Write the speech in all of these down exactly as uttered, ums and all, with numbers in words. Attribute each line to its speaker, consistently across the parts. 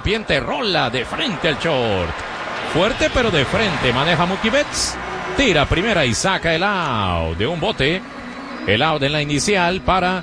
Speaker 1: rompiente, rola de frente al short. Fuerte pero de frente, maneja Mookie Betts. Tira primera y saca el out de un bote. El out en la inicial para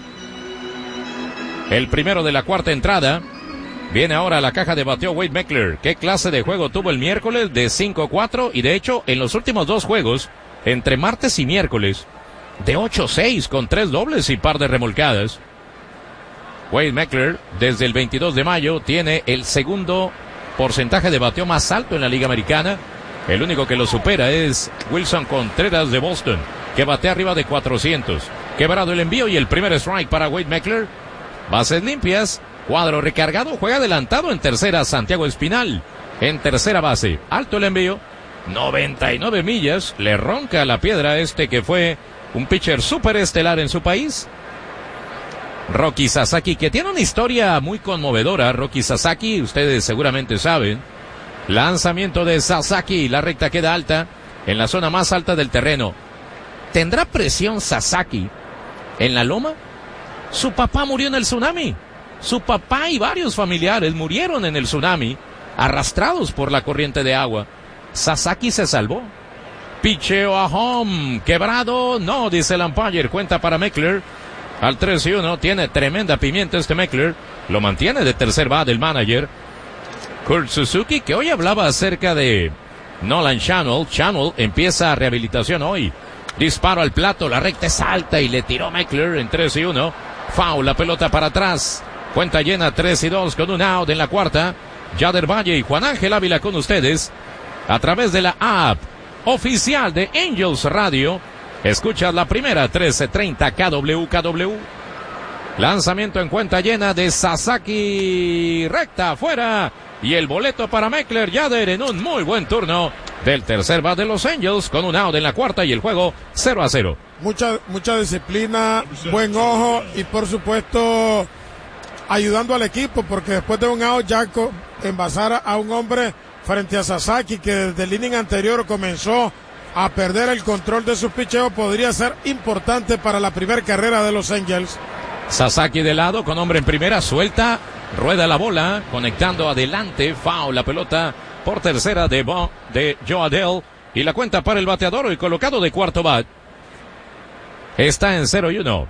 Speaker 1: el primero de la cuarta entrada. Viene ahora a la caja de bateo Wade Meckler. ¿Qué clase de juego tuvo el miércoles? De cinco cuatro. Y de hecho, en los últimos dos juegos, entre martes y miércoles, de ocho seis con tres dobles y par de remolcadas. Wade Meckler, desde el veintidós de mayo, tiene el segundo porcentaje de bateo más alto en la Liga Americana. El único que lo supera es Wilson Contreras de Boston, que batea arriba de cuatrocientos. Quebrado el envío y el primer strike para Wade Meckler. Bases limpias. Cuadro recargado, juega adelantado en tercera Santiago Espinal. En tercera base, alto el envío. noventa y nueve millas, le ronca la piedra este que fue un pitcher súper estelar en su país. Roki Sasaki, que tiene una historia muy conmovedora. Roki Sasaki, ustedes seguramente saben. Lanzamiento de Sasaki, la recta queda alta, en la zona más alta del terreno. ¿Tendrá presión Sasaki en la loma? Su papá murió en el tsunami. Su papá y varios familiares murieron en el tsunami, arrastrados por la corriente de agua. Sasaki se salvó. Picheo a home, quebrado, no, dice el umpire, cuenta para Meckler. Al tres y uno, tiene tremenda pimienta este Meckler, lo mantiene de tercer bate el manager. Kurt Suzuki, que hoy hablaba acerca de Nolan Channel. Channel empieza rehabilitación hoy. Disparo al plato, la recta es alta y le tiró Meckler en tres y uno. Foul, la pelota para atrás. Cuenta llena, tres y dos con un out en la cuarta. Yader Valle y Juan Ángel Ávila con ustedes a través de la app oficial de Angels Radio. Escuchas la primera, trece treinta K W K W. Lanzamiento en cuenta llena de Sasaki, recta afuera. Y el boleto para Meckler Yader en un muy buen turno del tercer bate de los Angels con un out en la cuarta y el juego cero a cero.
Speaker 2: Mucha, mucha disciplina, buen ojo y por supuesto ayudando al equipo, porque después de un out ya envasar a un hombre frente a Sasaki, que desde el inning anterior comenzó a perder el control de su picheo, podría ser importante para la primera carrera de los Angels.
Speaker 1: Sasaki de lado con hombre en primera, suelta, rueda la bola, conectando adelante, foul, la pelota por tercera de, Bo, de Joe Adell, y la cuenta para el bateador y colocado de cuarto bat. Está en cero y uno.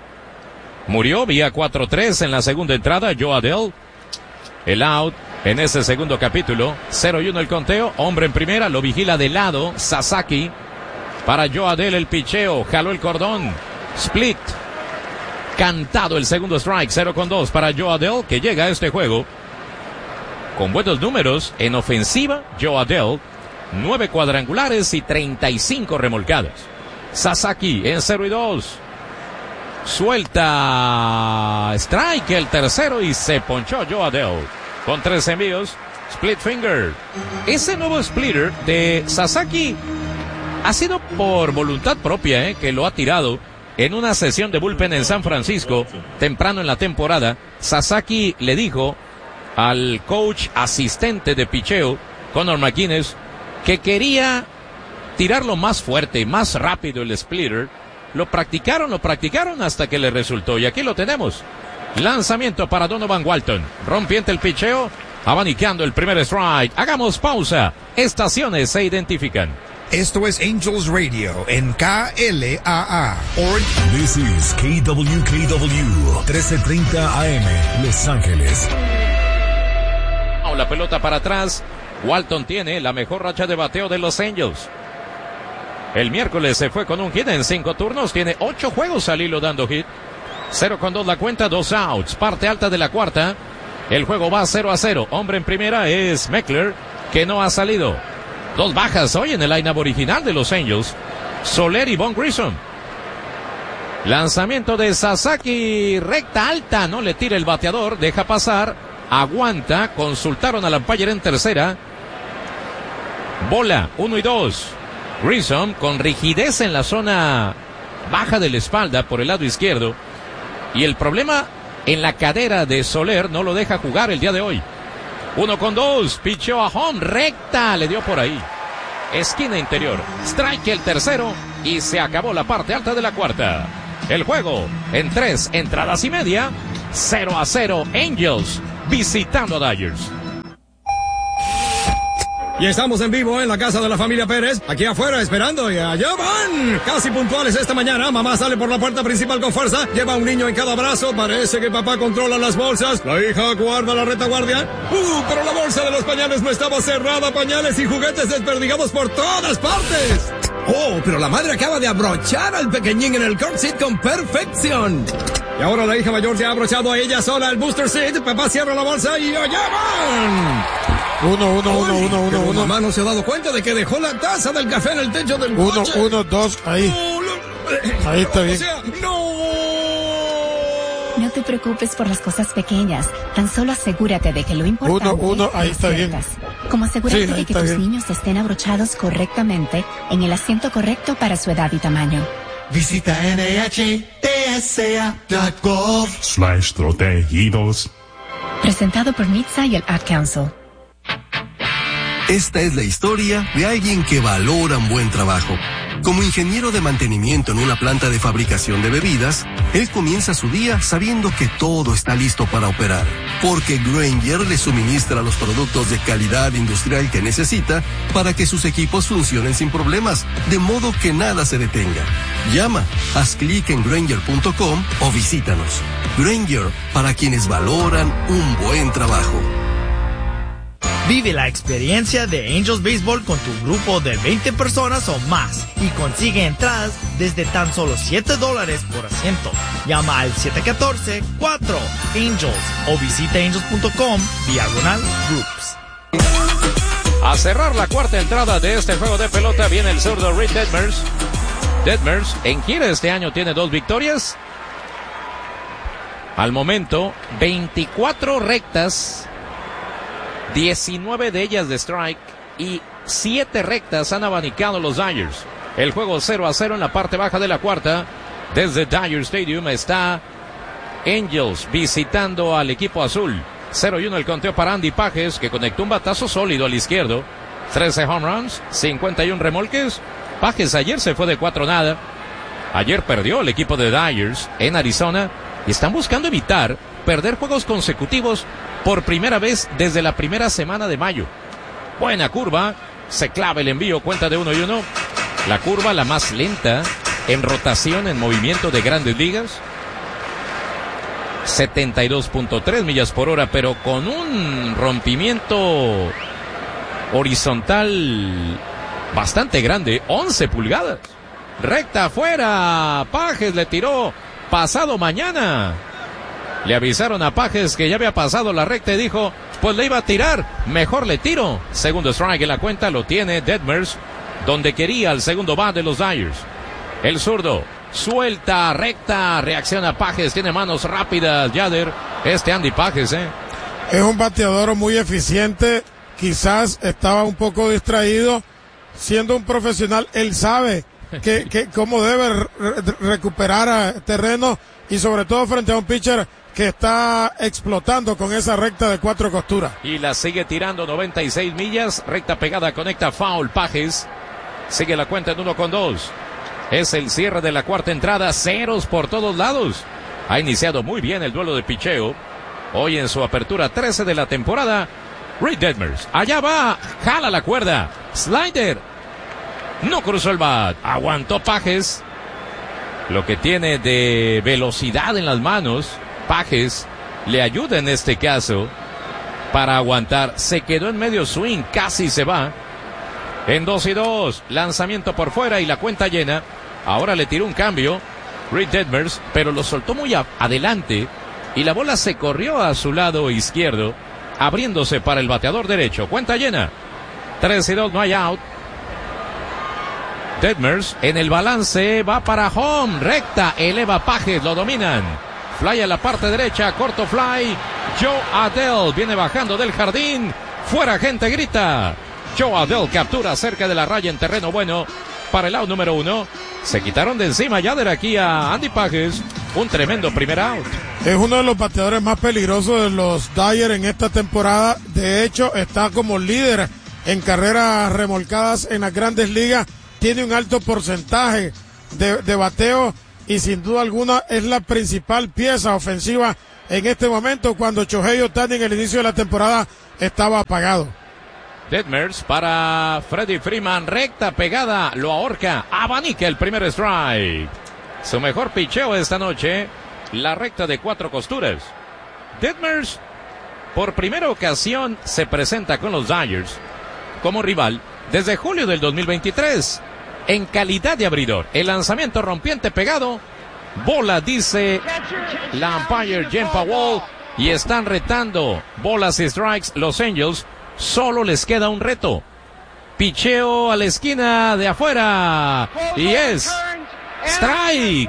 Speaker 1: Murió vía cuatro tres en la segunda entrada Joe Adell. El out en ese segundo capítulo. cero y uno el conteo. Hombre en primera, lo vigila de lado Sasaki. Para Joe Adell el picheo. Jaló el cordón. Split. Cantado el segundo strike. cero con dos para Joe Adell, que llega a este juego con buenos números en ofensiva. Joe Adell, nueve cuadrangulares y treinta y cinco remolcadas. Sasaki en cero y dos. Suelta strike el tercero y se ponchó Joe Adell con tres envíos. Split finger. Ese nuevo splitter de Sasaki ha sido por voluntad propia, eh, que lo ha tirado en una sesión de bullpen en San Francisco temprano en la temporada. Sasaki le dijo al coach asistente de picheo Connor McGuinness que quería tirarlo más fuerte, más rápido el splitter. Lo practicaron, lo practicaron hasta que le resultó. Y aquí lo tenemos. Lanzamiento para Donovan Walton. Rompiente el picheo. Abanicando el primer strike. Hagamos pausa. Estaciones se identifican.
Speaker 3: Esto es Angels Radio en K L A A.
Speaker 4: This is K W K W trece treinta A M Los Ángeles.
Speaker 1: La pelota para atrás. Walton tiene la mejor racha de bateo de los Angels. El miércoles se fue con un hit en cinco turnos. Tiene ocho juegos al hilo dando hit. cero con dos la cuenta, dos outs. Parte alta de la cuarta. El juego va cero a cero. Hombre en primera es Meckler, que no ha salido. Dos bajas hoy en el line-up original de los Angels. Soler y Von Grissom. Lanzamiento de Sasaki. Recta alta. No le tira el bateador. Deja pasar. Aguanta. Consultaron al umpire en tercera. Bola. Uno y dos. Grissom con rigidez en la zona baja de la espalda por el lado izquierdo. Y el problema en la cadera de Soler no lo deja jugar el día de hoy. Uno con dos. Pichó a home. Recta. Le dio por ahí. Esquina interior. Strike el tercero. Y se acabó la parte alta de la cuarta. El juego en tres entradas y media. cero a cero. Angels visitando a Dodgers.
Speaker 5: Y estamos en vivo en la casa de la familia Pérez, aquí afuera esperando y allá van. Casi puntuales esta mañana, mamá sale por la puerta principal con fuerza, lleva un niño en cada brazo, parece que papá controla las bolsas, la hija guarda la retaguardia. Uh, pero la bolsa de los pañales no estaba cerrada, pañales y juguetes desperdigados por todas partes. Oh, pero la madre acaba de abrochar al pequeñín en el car seat con perfección. Y ahora la hija mayor se ha abrochado a ella sola el booster seat, papá cierra la bolsa y allá van.
Speaker 2: Uno, uno, uno, uno, uno, uno.
Speaker 5: Mamá no se ha dado cuenta de que dejó la taza del café en el techo del
Speaker 2: uno,
Speaker 5: coche.
Speaker 2: Uno, uno, dos, ahí.
Speaker 5: No, no,
Speaker 2: ahí está bien.
Speaker 5: O sea, no.
Speaker 6: No te preocupes por las cosas pequeñas. Tan solo asegúrate de que lo importante
Speaker 2: Uno, uno, ahí está bien.
Speaker 6: Como asegurarte
Speaker 2: Sí,
Speaker 6: de que tus
Speaker 2: bien.
Speaker 6: niños estén abrochados correctamente en el asiento correcto para su edad y tamaño.
Speaker 7: Visita N H T S A punto gov
Speaker 4: Slash protegidos.
Speaker 6: Presentado por N H T S A y el Ad Council.
Speaker 8: Esta es la historia de alguien que valora un buen trabajo. Como ingeniero de mantenimiento en una planta de fabricación de bebidas, él comienza su día sabiendo que todo está listo para operar, porque Grainger le suministra los productos de calidad industrial que necesita para que sus equipos funcionen sin problemas, de modo que nada se detenga. Llama, haz clic en Grainger punto com o visítanos. Grainger, para quienes valoran un buen trabajo.
Speaker 9: Vive la experiencia de Angels Baseball con tu grupo de veinte personas o más y consigue entradas desde tan solo siete dólares por asiento. Llama al siete uno cuatro, cuatro Angels o visita angels punto com diagonal groups.
Speaker 1: A cerrar la cuarta entrada de este juego de pelota viene el zurdo Reed Detmers. Detmers en gira este año tiene dos victorias. Al momento, veinticuatro rectas, diecinueve de ellas de strike y siete rectas han abanicado los Dodgers. El juego cero a cero en la parte baja de la cuarta. Desde Dodger Stadium está Angels visitando al equipo azul. cero y uno el conteo para Andy Pages, que conectó un batazo sólido al izquierdo. trece home runs, cincuenta y uno remolques. Pages ayer se fue de cuatro nada. Ayer perdió el equipo de Dodgers en Arizona y están buscando evitar perder juegos consecutivos por primera vez desde la primera semana de mayo. Buena curva, se clava el envío, cuenta de uno y uno. La curva la más lenta en rotación, en movimiento de Grandes Ligas. setenta y dos punto tres millas por hora, pero con un rompimiento horizontal bastante grande, once pulgadas. Recta afuera, Pages le tiró pasado mañana. Le avisaron a Pages que ya había pasado la recta y dijo, pues le iba a tirar, mejor le tiro. Segundo strike en la cuenta, lo tiene Detmers, donde quería el segundo bat de los Dodgers. El zurdo suelta, recta, reacciona Pages, tiene manos rápidas, Yader, este Andy Pages, eh.
Speaker 2: Es un bateador muy eficiente, quizás estaba un poco distraído. Siendo un profesional, él sabe que, que cómo debe re- recuperar terreno y sobre todo frente a un pitcher que está explotando con esa recta de cuatro costuras.
Speaker 1: Y la sigue tirando noventa y seis millas, recta pegada, conecta foul, Pages. Sigue la cuenta en uno con dos. Es el cierre de la cuarta entrada, ceros por todos lados. Ha iniciado muy bien el duelo de picheo. Hoy en su apertura trece de la temporada, Reed Detmers, allá va, jala la cuerda, slider, no cruzó el bat, aguantó Pages. Lo que tiene de velocidad en las manos, Pages le ayuda en este caso para aguantar. Se quedó en medio swing, casi se va. En dos y dos, lanzamiento por fuera y la cuenta llena. Ahora le tiró un cambio Reed Detmers, pero lo soltó muy a- adelante y la bola se corrió a su lado izquierdo, abriéndose para el bateador derecho. Cuenta llena. tres y dos, no hay out. Detmers en el balance va para home, recta, eleva Pages, lo dominan. Fly a la parte derecha, corto fly. Joe Adell viene bajando del jardín. Fuera, gente, grita. Joe Adell captura cerca de la raya en terreno bueno para el out número uno. Se quitaron de encima ya de aquí a Andy Pages. Un tremendo primer out.
Speaker 2: Es uno de los bateadores más peligrosos de los Dodgers en esta temporada. De hecho, está como líder en carreras remolcadas en las Grandes Ligas. Tiene un alto porcentaje de, de bateo y sin duda alguna es la principal pieza ofensiva en este momento, cuando Shohei Ohtani en el inicio de la temporada estaba apagado.
Speaker 1: Detmers para Freddie Freeman, recta pegada, lo ahorca, abanica el primer strike. Su mejor picheo esta noche, la recta de cuatro costuras. Detmers, por primera ocasión, se presenta con los Dodgers como rival desde julio del dos mil veintitrés, en calidad de abridor. El lanzamiento rompiente pegado, bola, dice la umpire Jen Powell, y están retando bolas y strikes los Angels. Solo les queda un reto. Picheo a la esquina de afuera. Y es strike.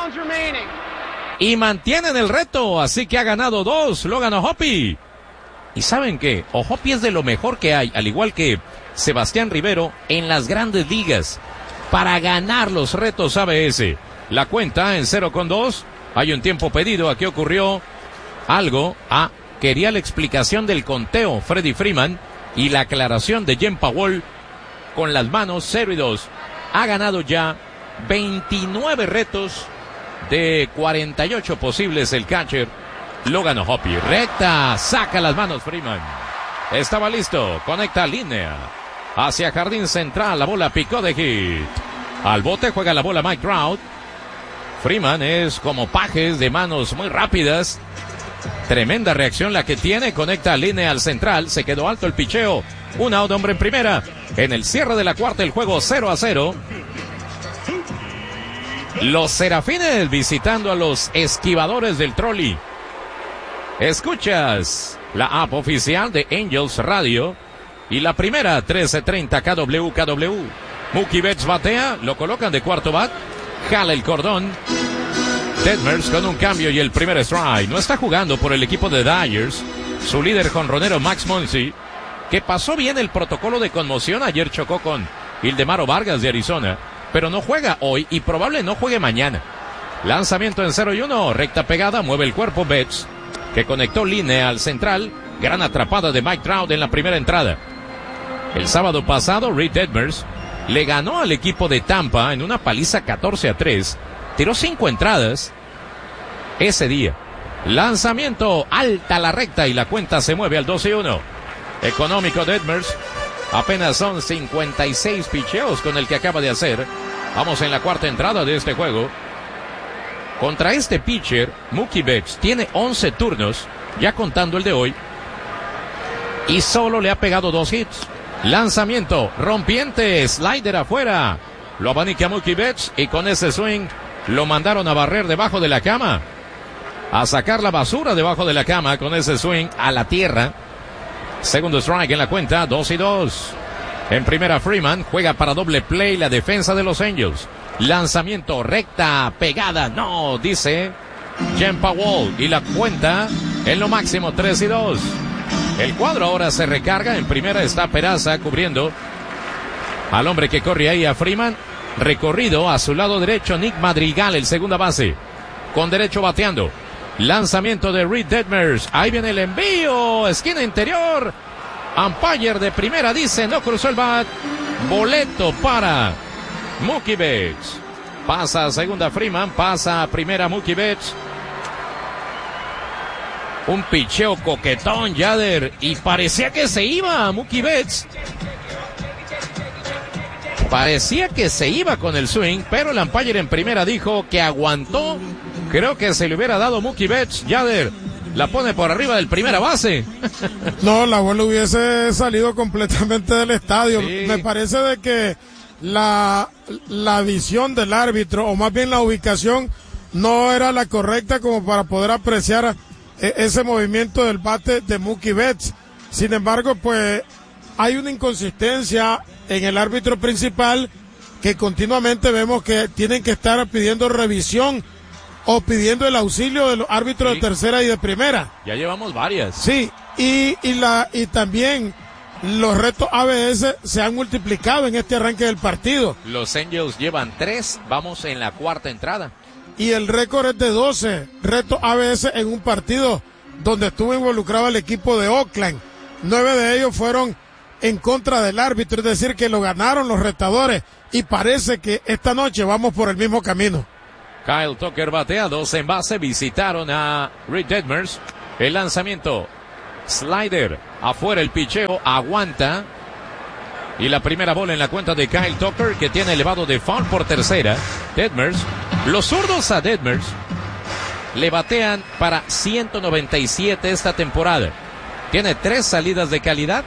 Speaker 1: Y mantienen el reto. Así que ha ganado dos Logan O'Hoppe. Y ¿saben qué? O'Hoppe es de lo mejor que hay, al igual que Sebastián Rivero, en las grandes ligas, para ganar los retos A B S. La cuenta en cero con dos. Hay un tiempo pedido. Aquí ocurrió algo. Ah, quería la explicación del conteo Freddie Freeman y la aclaración de Jen Powell con las manos. Cero y dos. Ha ganado ya veintinueve retos de cuarenta y ocho posibles el catcher Logan O'Hoppe. Recta, saca las manos Freeman. Estaba listo, conecta línea hacia jardín central. La bola picó de hit. Al bote juega la bola Mike Trout. Freeman es como pajes de manos muy rápidas. Tremenda reacción la que tiene. Conecta línea al central. Se quedó alto el picheo. Un out, hombre en primera. En el cierre de la cuarta, el juego cero a cero. Los Serafines visitando a los Esquivadores del Trolley. Escuchas la app oficial de Angels Radio. Y la primera, trece treinta K W K W. Mookie Betts batea. Lo colocan de cuarto bat. Jala el cordón. Detmers con un cambio y el primer strike. No está jugando por el equipo de Dodgers su líder jonronero Max Muncy, que pasó bien el protocolo de conmoción. Ayer chocó con Ildemaro Vargas de Arizona, pero no juega hoy y probable no juegue mañana. Lanzamiento en cero y uno. Recta pegada. Mueve el cuerpo Betts, que conectó línea al central. Gran atrapada de Mike Trout en la primera entrada. El sábado pasado Reed Detmers le ganó al equipo de Tampa en una paliza catorce a tres. Tiró cinco entradas ese día. Lanzamiento alta la recta y la cuenta se mueve al dos y uno. Económico Detmers. Apenas son cincuenta y seis picheos con el que acaba de hacer. Vamos en la cuarta entrada de este juego. Contra este pitcher, Mookie Betts tiene once turnos, ya contando el de hoy, y solo le ha pegado dos hits. Lanzamiento rompiente, slider afuera. Lo abanica Mookie Betts y con ese swing lo mandaron a barrer debajo de la cama. A sacar la basura debajo de la cama con ese swing a la tierra. Segundo strike en la cuenta, dos y dos. En primera Freeman juega para doble play la defensa de los Angels. Lanzamiento recta, pegada, no, dice Jen Powell. Y la cuenta en lo máximo, tres y dos. El cuadro ahora se recarga. En primera está Peraza cubriendo al hombre que corre ahí a Freeman. Recorrido a su lado derecho Nick Madrigal, el segunda base, con derecho bateando. Lanzamiento de Reed Detmers. Ahí viene el envío. Esquina interior. Umpire de primera dice no cruzó el bat. Boleto para Mookie Betts. Pasa a segunda Freeman. Pasa a primera Mookie Betts. Un picheo coquetón, Yader. Y parecía que se iba Mookie Betts. Parecía que se iba con el swing, pero el umpire en primera dijo que aguantó. Creo que se le hubiera dado Mookie Betts. Yader la pone por arriba del primera base.
Speaker 2: No, la bola hubiese salido completamente del estadio. Sí. Me parece de que la, la visión del árbitro, o más bien la ubicación, no era la correcta como para poder apreciar ese movimiento del bate de Mookie Betts. Sin embargo, pues hay una inconsistencia en el árbitro principal, que continuamente vemos que tienen que estar pidiendo revisión o pidiendo el auxilio de los árbitros, sí, de tercera y de primera.
Speaker 1: Ya llevamos varias.
Speaker 2: Sí, y, y, la, y también los retos A B S se han multiplicado en este arranque del partido.
Speaker 1: Los Angels llevan tres, vamos en la cuarta entrada.
Speaker 2: Y el récord es de doce retos A B S en un partido donde estuvo involucrado el equipo de Oakland. Nueve de ellos fueron en contra del árbitro, es decir, que lo ganaron los retadores, y parece que esta noche vamos por el mismo camino.
Speaker 1: Kyle Tucker batea, dos en base, visitaron a Reed Detmers. El lanzamiento, slider, afuera el picheo, aguanta, Y la primera bola en la cuenta de Kyle Tucker, que tiene elevado de foul por tercera. Detmers. Los zurdos a Detmers le batean para ciento noventa y siete esta temporada. Tiene tres salidas de calidad.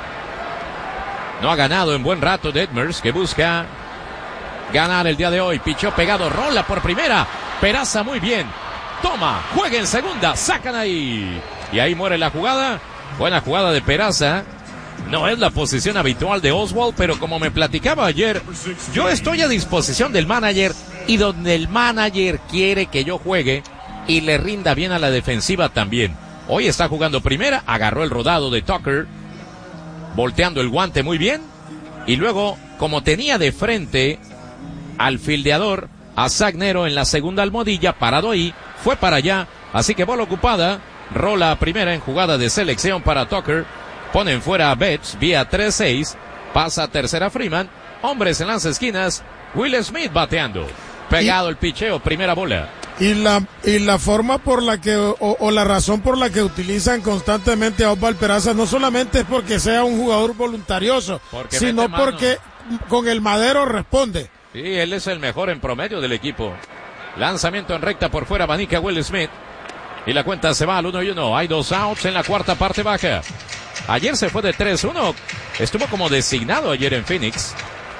Speaker 1: No ha ganado en buen rato Detmers, que busca ganar el día de hoy. Pichó pegado, rola por primera. Peraza muy bien. Toma, juega en segunda, sacan ahí. Y ahí muere la jugada. Buena jugada de Peraza. No es la posición habitual de Oswalt, pero como me platicaba ayer, yo estoy a disposición del manager y donde el manager quiere que yo juegue y le rinda bien a la defensiva también. Hoy está jugando primera, agarró el rodado de Tucker, volteando el guante muy bien, y luego, como tenía de frente al fildeador, a Zach Nero en la segunda almohadilla, parado ahí, fue para allá, así que bola ocupada, rola a primera en jugada de selección para Tucker. Ponen fuera a Betts vía tres seis. Pasa a tercera Freeman. Hombres en las esquinas. Will Smith bateando. Pegado y, el picheo, primera bola.
Speaker 2: Y la y la forma por la que, o, o la razón por la que utilizan constantemente a Oswalt Peraza no solamente es porque sea un jugador voluntarioso, porque sino porque con el madero responde.
Speaker 1: Sí, él es el mejor en promedio del equipo. Lanzamiento en recta por fuera, abanica Will Smith. Y la cuenta se va al uno y uno. Hay dos outs en la cuarta parte baja. Ayer se fue de tres uno. Estuvo como designado ayer en Phoenix.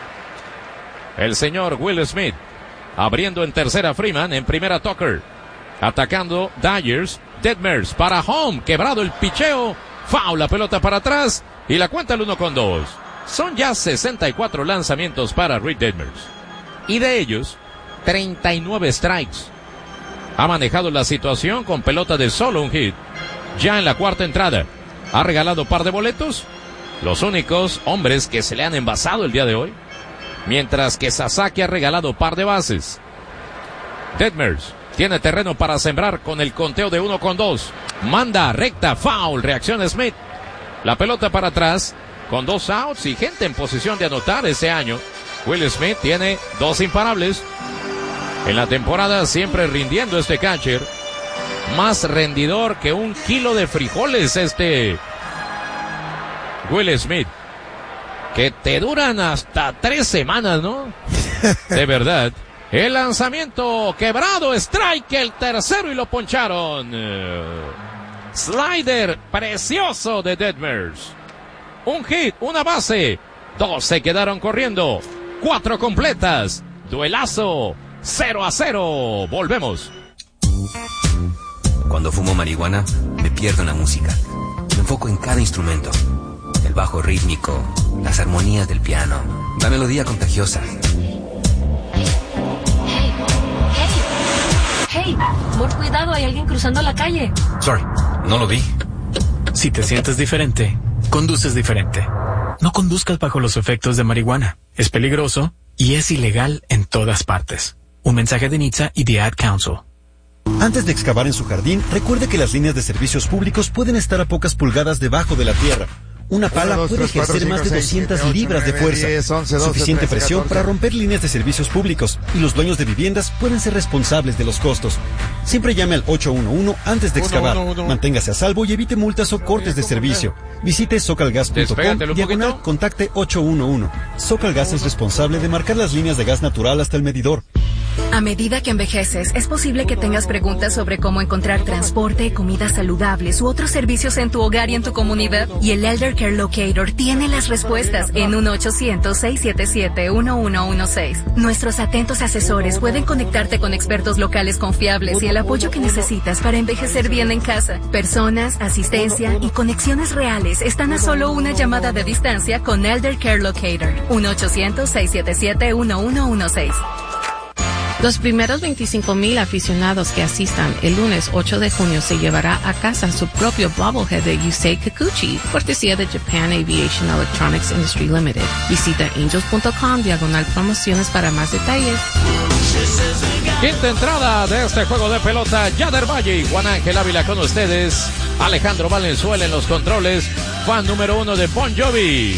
Speaker 1: El señor Will Smith. Abriendo en tercera Freeman. En primera Tucker. Atacando Dyers. Detmers para home. Quebrado el picheo. Foul, la pelota para atrás. Y la cuenta al uno con dos. Son ya sesenta y cuatro lanzamientos para Reed Detmers. Y de ellos, treinta y nueve strikes. Ha manejado la situación con pelota de solo un hit. Ya en la cuarta entrada. Ha regalado par de boletos. Los únicos hombres que se le han envasado el día de hoy. Mientras que Sasaki ha regalado par de bases. Detmers tiene terreno para sembrar con el conteo de uno con dos. Manda recta, foul, reacciona Smith. La pelota para atrás con dos outs y gente en posición de anotar ese año. Will Smith tiene dos imparables. En la temporada siempre rindiendo este catcher. Más rendidor que un kilo de frijoles este Will Smith. Que te duran hasta tres semanas, ¿no? De verdad. El lanzamiento quebrado, strike, el tercero y lo poncharon. Slider precioso de Detmers. Un hit, una base. Dos se quedaron corriendo. Cuatro completas. Duelazo. Cero a cero. Volvemos.
Speaker 10: Cuando fumo marihuana, me pierdo en la música. Me enfoco en cada instrumento. El bajo rítmico, las armonías del piano, la melodía contagiosa.
Speaker 11: Hey, hey, hey, por cuidado, hay alguien cruzando la calle.
Speaker 10: Sorry, no lo vi.
Speaker 12: Si te sientes diferente, conduces diferente. No conduzcas bajo los efectos de marihuana. Es peligroso y es ilegal en todas partes. Un mensaje de N H T S A y The Ad Council.
Speaker 13: Antes de excavar en su jardín, recuerde que las líneas de servicios públicos pueden estar a pocas pulgadas debajo de la tierra. Una pala puede ejercer más de doscientas libras de fuerza, suficiente presión para romper líneas de servicios públicos, y los dueños de viviendas pueden ser responsables de los costos. Siempre llame al ocho uno uno antes de excavar. Manténgase a salvo y evite multas o cortes de servicio. Visite socalgas punto com, diagonal, contacte ocho uno uno. Socalgas es responsable de marcar las líneas de gas natural hasta el medidor.
Speaker 14: A medida que envejeces, es posible que tengas preguntas sobre cómo encontrar transporte, comidas saludables u otros servicios en tu hogar y en tu comunidad. Y el Elder Care Locator tiene las respuestas en uno ochocientos, seiscientos setenta y siete, uno uno uno seis. Nuestros atentos asesores pueden conectarte con expertos locales confiables y el apoyo que necesitas para envejecer bien en casa. Personas, asistencia y conexiones reales están a solo una llamada de distancia con Elder Care Locator. uno ochocientos, seiscientos setenta y siete, uno uno uno seis.
Speaker 15: Los primeros veinticinco mil aficionados que asistan el lunes ocho de junio se llevará a casa su propio bobblehead de Yusei Kikuchi, cortesía de Japan Aviation Electronics Industry Limited. Visita angels punto com diagonal promociones para más detalles.
Speaker 1: Quinta entrada de este juego de pelota. Yader Valle y Juan Ángel Ávila con ustedes. Alejandro Valenzuela en los controles. Fan número uno de Bon Jovi.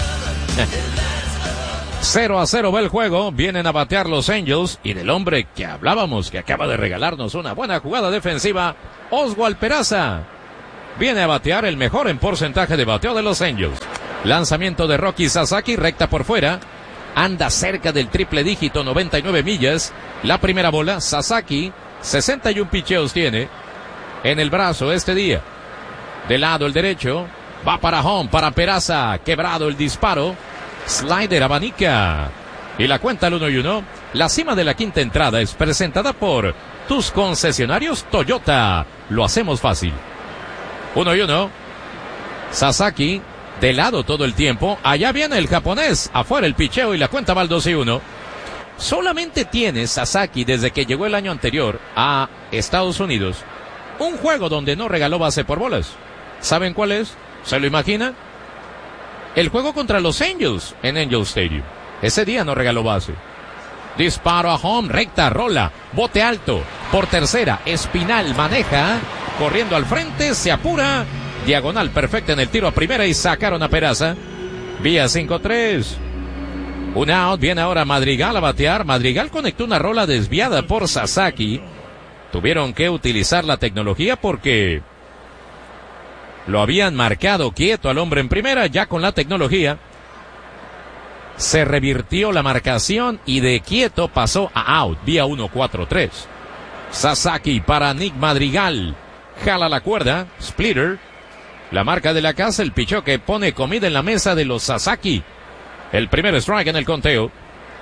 Speaker 1: cero a cero va el juego, vienen a batear los Angels, y del hombre que hablábamos, que acaba de regalarnos una buena jugada defensiva, Oswalt Peraza. Viene a batear el mejor en porcentaje de bateo de los Angels. Lanzamiento de Rocky Sasaki, recta por fuera. Anda cerca del triple dígito, noventa y nueve millas. La primera bola, Sasaki, sesenta y uno picheos tiene en el brazo este día. De lado el derecho, va para home, para Peraza, quebrado el disparo. Slider abanica. Y la cuenta al uno y uno. La cima de la quinta entrada es presentada por tus concesionarios Toyota. Lo hacemos fácil. Uno y uno. Sasaki, de lado todo el tiempo. Allá viene el japonés. Afuera el picheo y la cuenta va al dos y uno. Solamente tiene Sasaki, desde que llegó el año anterior a Estados Unidos, un juego donde no regaló base por bolas. ¿Saben cuál es? ¿Se lo imaginan? El juego contra los Angels en Angel Stadium. Ese día no regaló base. Disparo a home, recta, rola, bote alto, por tercera, Espinal maneja, corriendo al frente, se apura, diagonal perfecta en el tiro a primera y sacaron a Peraza. Vía cinco tres. Un out, viene ahora Madrigal a batear. Madrigal conectó una rola desviada por Sasaki. Tuvieron que utilizar la tecnología porque lo habían marcado quieto al hombre en primera. Ya con la tecnología se revirtió la marcación y de quieto pasó a out, vía uno cuatro tres. Sasaki para Nick Madrigal. Jala la cuerda, splitter. La marca de la casa, el picheo que pone comida en la mesa de los Sasaki. El primer strike en el conteo.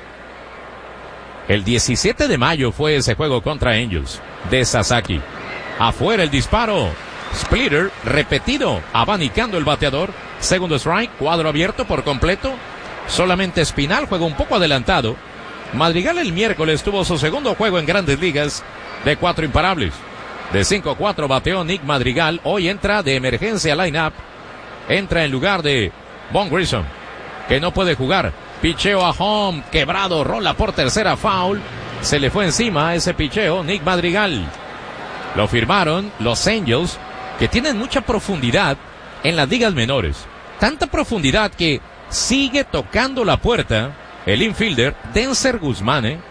Speaker 1: El diecisiete de mayo fue ese juego contra Angels de Sasaki. Afuera el disparo. Splitter repetido, abanicando el bateador. Segundo strike, cuadro abierto por completo. Solamente Espinal juega un poco adelantado. Madrigal el miércoles tuvo su segundo juego en Grandes Ligas de cuatro imparables. De cinco cuatro bateó Nick Madrigal. Hoy entra de emergencia line-up. Entra en lugar de Von Grissom, que no puede jugar. Picheo a home, quebrado, rola por tercera, foul. Se le fue encima ese picheo, Nick Madrigal. Lo firmaron los Angels, que tienen mucha profundidad en las ligas menores. Tanta profundidad que sigue tocando la puerta el infielder Denzer Guzmán. ¿eh?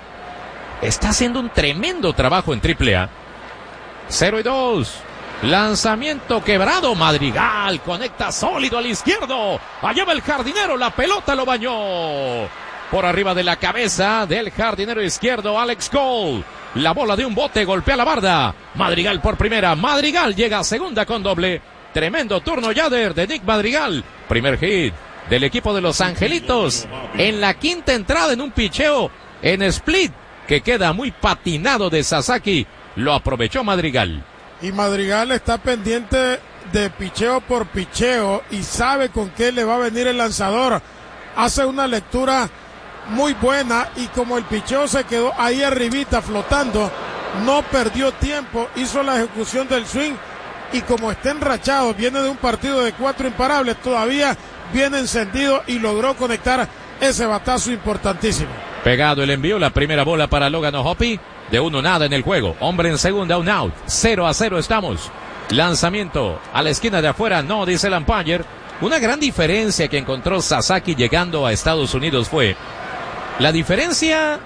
Speaker 1: Está haciendo un tremendo trabajo en triple A. cero y dos. Lanzamiento quebrado, Madrigal conecta sólido al izquierdo. Allá va el jardinero, la pelota lo bañó. Por arriba de la cabeza del jardinero izquierdo, Alex Cole. La bola de un bote golpea la barda. Madrigal por primera. Madrigal llega a segunda con doble. Tremendo turno Yader de Nick Madrigal. Primer hit del equipo de Los Angelitos. En la quinta entrada en un picheo en split que queda muy patinado de Sasaki. Lo aprovechó Madrigal.
Speaker 2: Y Madrigal está pendiente de picheo por picheo y sabe con qué le va a venir el lanzador. Hace una lectura muy buena y como el picheo se quedó ahí arribita flotando, no perdió tiempo, hizo la ejecución del swing y como está enrachado, viene de un partido de cuatro imparables, todavía viene encendido y logró conectar ese batazo importantísimo.
Speaker 1: Pegado el envío, la primera bola para Logan O'Hoppe. De uno nada en el juego. Hombre en segunda, un out. cero a cero estamos. Lanzamiento a la esquina de afuera. No, dice el umpire. Una gran diferencia que encontró Sasaki llegando a Estados Unidos fue la diferencia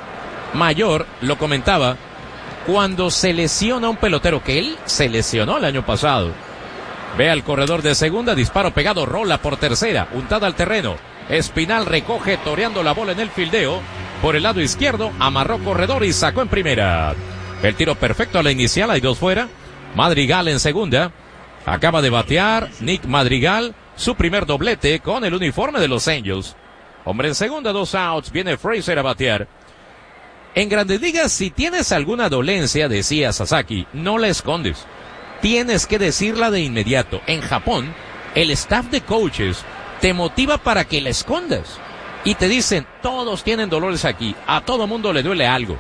Speaker 1: mayor, lo comentaba, cuando se lesiona un pelotero, que él se lesionó el año pasado. Ve al corredor de segunda, disparo pegado, rola por tercera, untada al terreno. Espinal recoge toreando la bola en el fildeo. Por el lado izquierdo, amarró corredor y sacó en primera. El tiro perfecto a la inicial, hay dos fuera. Madrigal en segunda. Acaba de batear Nick Madrigal, su primer doblete con el uniforme de los Angels. Hombre en segunda, dos outs, viene Fraser a batear. En Grandes Ligas, si tienes alguna dolencia, decía Sasaki, no la escondes. Tienes que decirla de inmediato. En Japón, el staff de coaches te motiva para que la escondas. Y te dicen, todos tienen dolores aquí, a todo mundo le duele algo.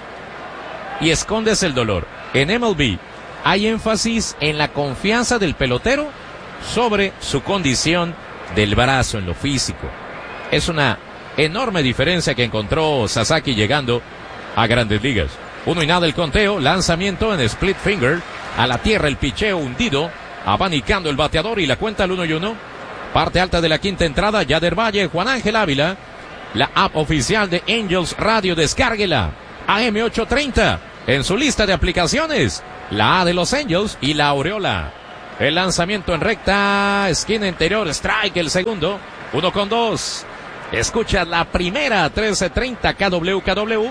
Speaker 1: Y escondes el dolor. En M L B hay énfasis en la confianza del pelotero sobre su condición del brazo en lo físico. Es una enorme diferencia que encontró Sasaki llegando a Grandes Ligas. Uno y nada el conteo, lanzamiento en split finger, a la tierra el picheo hundido, abanicando el bateador y la cuenta al uno y uno. Parte alta de la quinta entrada, Yader Valle, Juan Ángel Ávila. La app oficial de Angels Radio, descárguela. A M ochocientos treinta en su lista de aplicaciones. La A de los Angels y la aureola El lanzamiento en recta, esquina interior, strike el segundo. Uno con dos. Escucha la primera, trece treinta K W K W.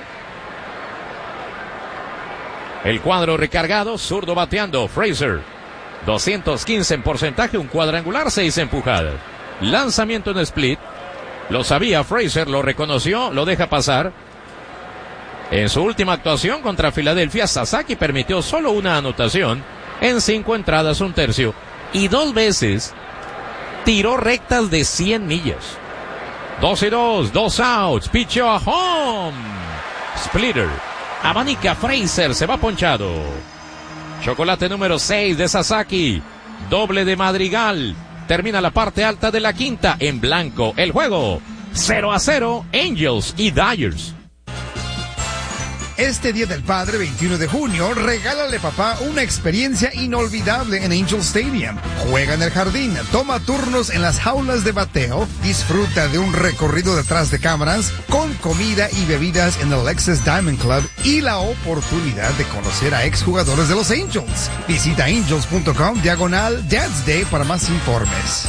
Speaker 1: El cuadro recargado, zurdo bateando, Fraser. doscientos quince en porcentaje, un cuadrangular, seis empujadas. Lanzamiento en split. Lo sabía Fraser, lo reconoció, lo deja pasar. En su última actuación contra Filadelfia, Sasaki permitió solo una anotación en cinco entradas, un tercio. Y dos veces tiró rectas de cien millas. Dos y dos, dos outs, pichó a home. Splitter. Abanica Fraser, se va ponchado. Chocolate número seis de Sasaki. Doble de Madrigal. Termina la parte alta de la quinta en blanco. El juego cero a cero, Angels y Dodgers.
Speaker 3: Este Día del Padre, veintiuno de junio, regálale papá una experiencia inolvidable en Angel Stadium. Juega en el jardín, toma turnos en las jaulas de bateo, disfruta de un recorrido detrás de cámaras, con comida y bebidas en el Lexus Diamond Club y la oportunidad de conocer a exjugadores de los Angels. Visita angels punto com diagonal Dad's Day para más informes.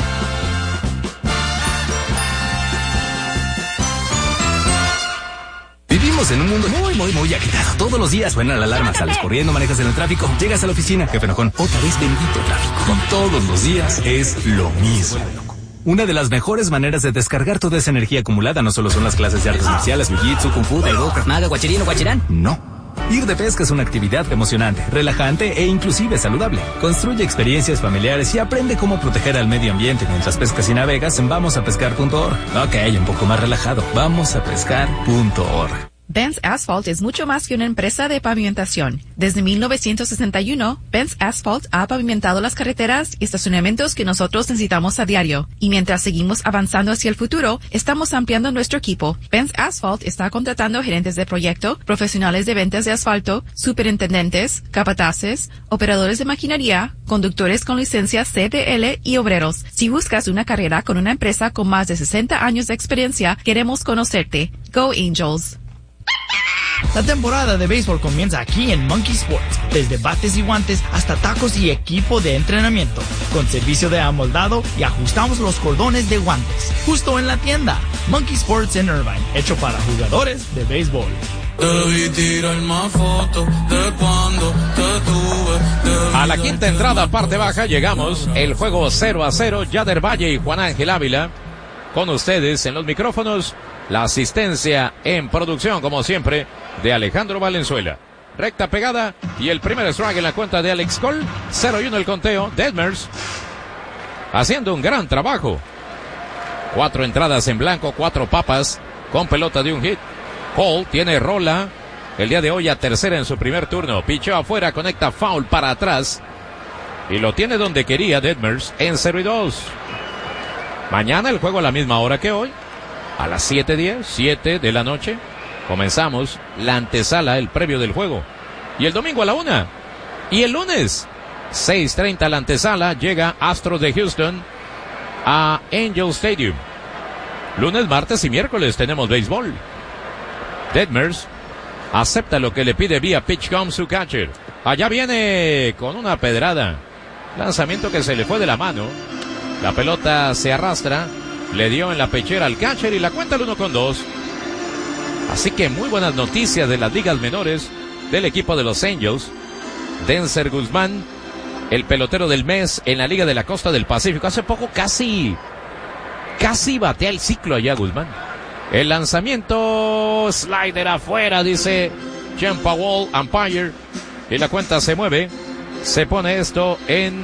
Speaker 16: Vivimos en un mundo muy, muy, muy agitado. Todos los días suena la alarma, sales corriendo, manejas en el tráfico, llegas a la oficina, jefe enojón, otra vez bendito tráfico. Todos los días es lo mismo. Una de las mejores maneras de descargar toda esa energía acumulada no solo son las clases de artes marciales, jiu-jitsu, kung fu, taekwondo, krav maga, guachirino, guachirán. No. Ir de pesca es una actividad emocionante, relajante e inclusive saludable. Construye experiencias familiares y aprende cómo proteger al medio ambiente mientras pescas y navegas en vamos a pescar punto org. Ok, un poco más relajado. vamos a pescar punto org.
Speaker 17: Benz Asphalt es mucho más que una empresa de pavimentación. Desde mil novecientos sesenta y uno, Benz Asphalt ha pavimentado las carreteras y estacionamientos que nosotros necesitamos a diario. Y mientras seguimos avanzando hacia el futuro, estamos ampliando nuestro equipo. Benz Asphalt está contratando gerentes de proyecto, profesionales de ventas de asfalto, superintendentes, capataces, operadores de maquinaria, conductores con licencia C D L y obreros. Si buscas una carrera con una empresa con más de sesenta años de experiencia, queremos conocerte. Go Angels!
Speaker 9: La temporada de béisbol comienza aquí en Monkey Sports, desde bates y guantes hasta tacos y equipo de entrenamiento, con servicio de amoldado y ajustamos los cordones de guantes, justo en la tienda. Monkey Sports en Irvine, hecho para jugadores de béisbol.
Speaker 1: A la quinta entrada, parte baja, llegamos. El juego cero a cero, Yader Valle y Juan Ángel Ávila. Con ustedes en los micrófonos, la asistencia en producción, como siempre, de Alejandro Valenzuela. Recta pegada y el primer strike en la cuenta de Alex Cole. cero y uno el conteo. Detmers haciendo un gran trabajo. Cuatro entradas en blanco, cuatro papas con pelota de un hit. Cole tiene rola el día de hoy a tercera en su primer turno. Pichó afuera, conecta foul para atrás. Y lo tiene donde quería Detmers en cero y dos. Mañana el juego a la misma hora que hoy. A las siete diez, siete de la noche, comenzamos la antesala, el previo del juego. Y el domingo a la una. Y el lunes, seis treinta la antesala, llega Astros de Houston a Angel Stadium. Lunes, martes y miércoles tenemos béisbol. Detmers acepta lo que le pide vía PitchCom su catcher. Allá viene con una pedrada. Lanzamiento que se le fue de la mano. La pelota se arrastra. Le dio en la pechera al catcher y la cuenta el uno con dos. Así que muy buenas noticias de las ligas menores del equipo de los Angels. Denzer Guzmán, el pelotero del mes en la Liga de la Costa del Pacífico. Hace poco casi, casi batea el ciclo allá Guzmán. El lanzamiento, slider afuera, dice Jen Powell, umpire. Y la cuenta se mueve. Se pone esto en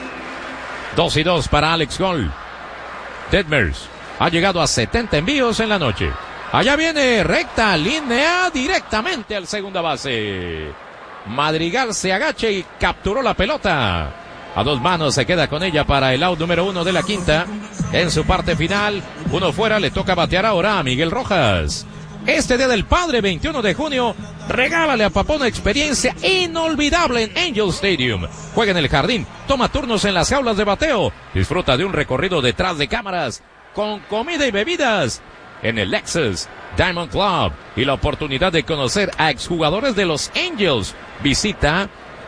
Speaker 1: dos y dos para Alex Cole. Detmers ha llegado a setenta envíos en la noche. Allá viene recta, línea directamente al segunda base. Madrigal se agacha y capturó la pelota. A dos manos se queda con ella para el out número uno de la quinta. En su parte final, uno fuera, le toca batear ahora a Miguel Rojas. Este Día del Padre, veintiuno de junio, regálale a papá una experiencia inolvidable en Angel Stadium. Juega en el jardín, toma turnos en las jaulas de bateo, disfruta de un recorrido detrás de cámaras, con comida y bebidas, en el Lexus Diamond Club, y la oportunidad de conocer a exjugadores de los Angels. Visita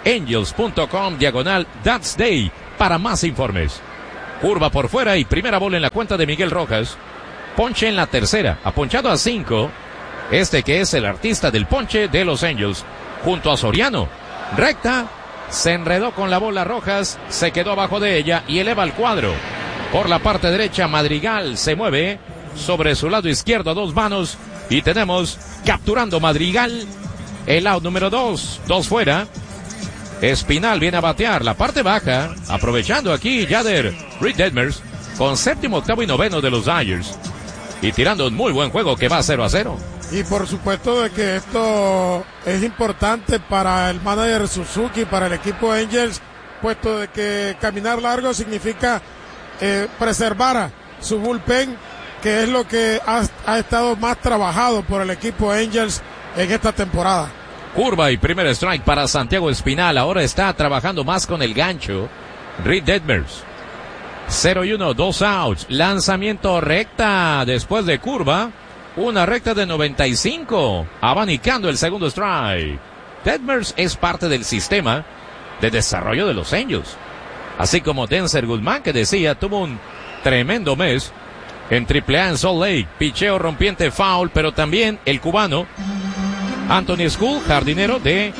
Speaker 1: Angels.com diagonal That's Day para más informes. Curva por fuera y primera bola en la cuenta de Miguel Rojas. Ponche en la tercera, aponchado a cinco. Este que es el artista del ponche de los Angels, junto a Soriano. Recta, se enredó con la bola Rojas, se quedó abajo de ella y eleva el cuadro. Por la parte derecha, Madrigal se mueve sobre su lado izquierdo a dos manos y tenemos capturando Madrigal el out número dos, dos fuera. Espinal viene a batear la parte baja, aprovechando aquí Yader Reed Detmers con séptimo, octavo y noveno de los Dodgers y tirando un muy buen juego que va cero a cero.
Speaker 2: Y por supuesto de que esto es importante para el manager Suzuki, para el equipo Angels, puesto de que caminar largo significa eh, preservar su bullpen, que es lo que ha, ha estado más trabajado por el equipo Angels en esta temporada.
Speaker 1: Curva y primer strike para Santiago Espinal. Ahora está trabajando más con el gancho Reed Detmers. cero y uno, dos outs. Lanzamiento recta después de curva. Una recta de noventa y cinco. Abanicando el segundo strike. Detmers es parte del sistema de desarrollo de los Angels. Así como Denzer Guzmán, que decía tuvo un tremendo mes en triple A en Salt Lake. Picheo rompiente foul, pero también el cubano Anthony School, jardinero de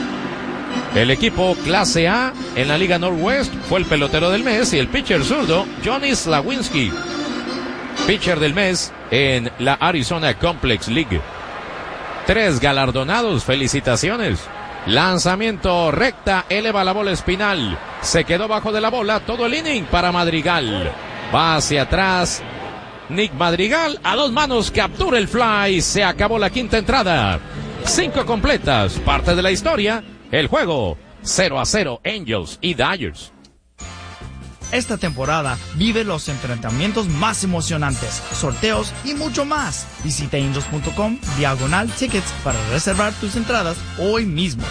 Speaker 1: el equipo clase A en la Liga Northwest, fue el pelotero del mes. Y el pitcher zurdo Johnny Slawinski, pitcher del mes en la Arizona Complex League. Tres galardonados, felicitaciones. Lanzamiento recta, eleva la bola Espinal, se quedó bajo de la bola todo el inning para Madrigal. Va hacia atrás Nick Madrigal, a dos manos captura el fly. Se acabó la quinta entrada. Cinco completas, parte de la historia. El juego cero a cero, Angels y Dodgers.
Speaker 9: Esta temporada vive los enfrentamientos más emocionantes, sorteos y mucho más. Visita angels.com diagonal tickets para reservar tus entradas hoy mismo.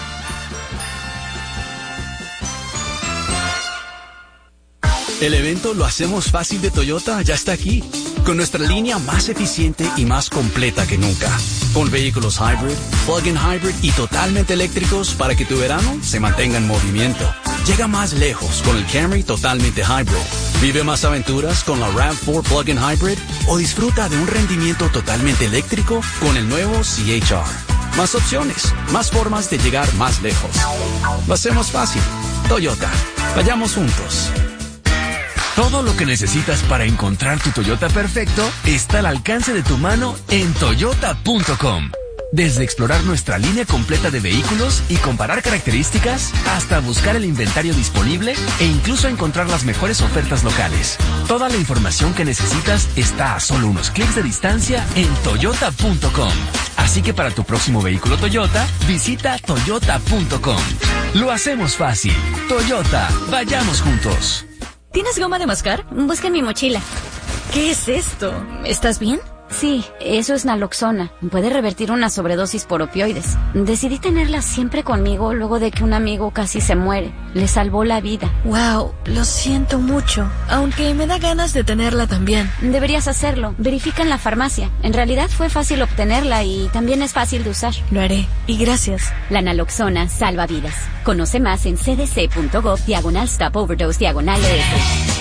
Speaker 16: El evento Lo Hacemos Fácil de Toyota ya está aquí, con nuestra línea más eficiente y más completa que nunca. Con vehículos hybrid, plug-in hybrid y totalmente eléctricos para que tu verano se mantenga en movimiento. Llega más lejos con el Camry totalmente hybrid. Vive más aventuras con la RAV cuatro plug-in hybrid o disfruta de un rendimiento totalmente eléctrico con el nuevo C H R. Más opciones, más formas de llegar más lejos. Lo hacemos fácil. Toyota. Vayamos juntos.
Speaker 18: Todo lo que necesitas para encontrar tu Toyota perfecto está al alcance de tu mano en toyota punto com. Desde explorar nuestra línea completa de vehículos y comparar características, hasta buscar el inventario disponible e incluso encontrar las mejores ofertas locales. Toda la información que necesitas está a solo unos clics de distancia en toyota punto com. Así que para tu próximo vehículo Toyota, visita toyota punto com. Lo hacemos fácil. Toyota, vayamos juntos.
Speaker 6: ¿Tienes goma de mascar? Busca en mi mochila.
Speaker 11: ¿Qué es esto? ¿Estás bien?
Speaker 6: Sí, eso es naloxona. Puede revertir una sobredosis por opioides. Decidí tenerla siempre conmigo luego de que un amigo casi se muere. Le salvó la vida.
Speaker 11: Wow, lo siento mucho. Aunque me da ganas de tenerla también.
Speaker 6: Deberías hacerlo. Verifica en la farmacia. En realidad fue fácil obtenerla y también es fácil de usar.
Speaker 11: Lo haré. Y gracias.
Speaker 6: La naloxona salva vidas. Conoce más en cdc.gov diagonal stop overdose diagonal E S.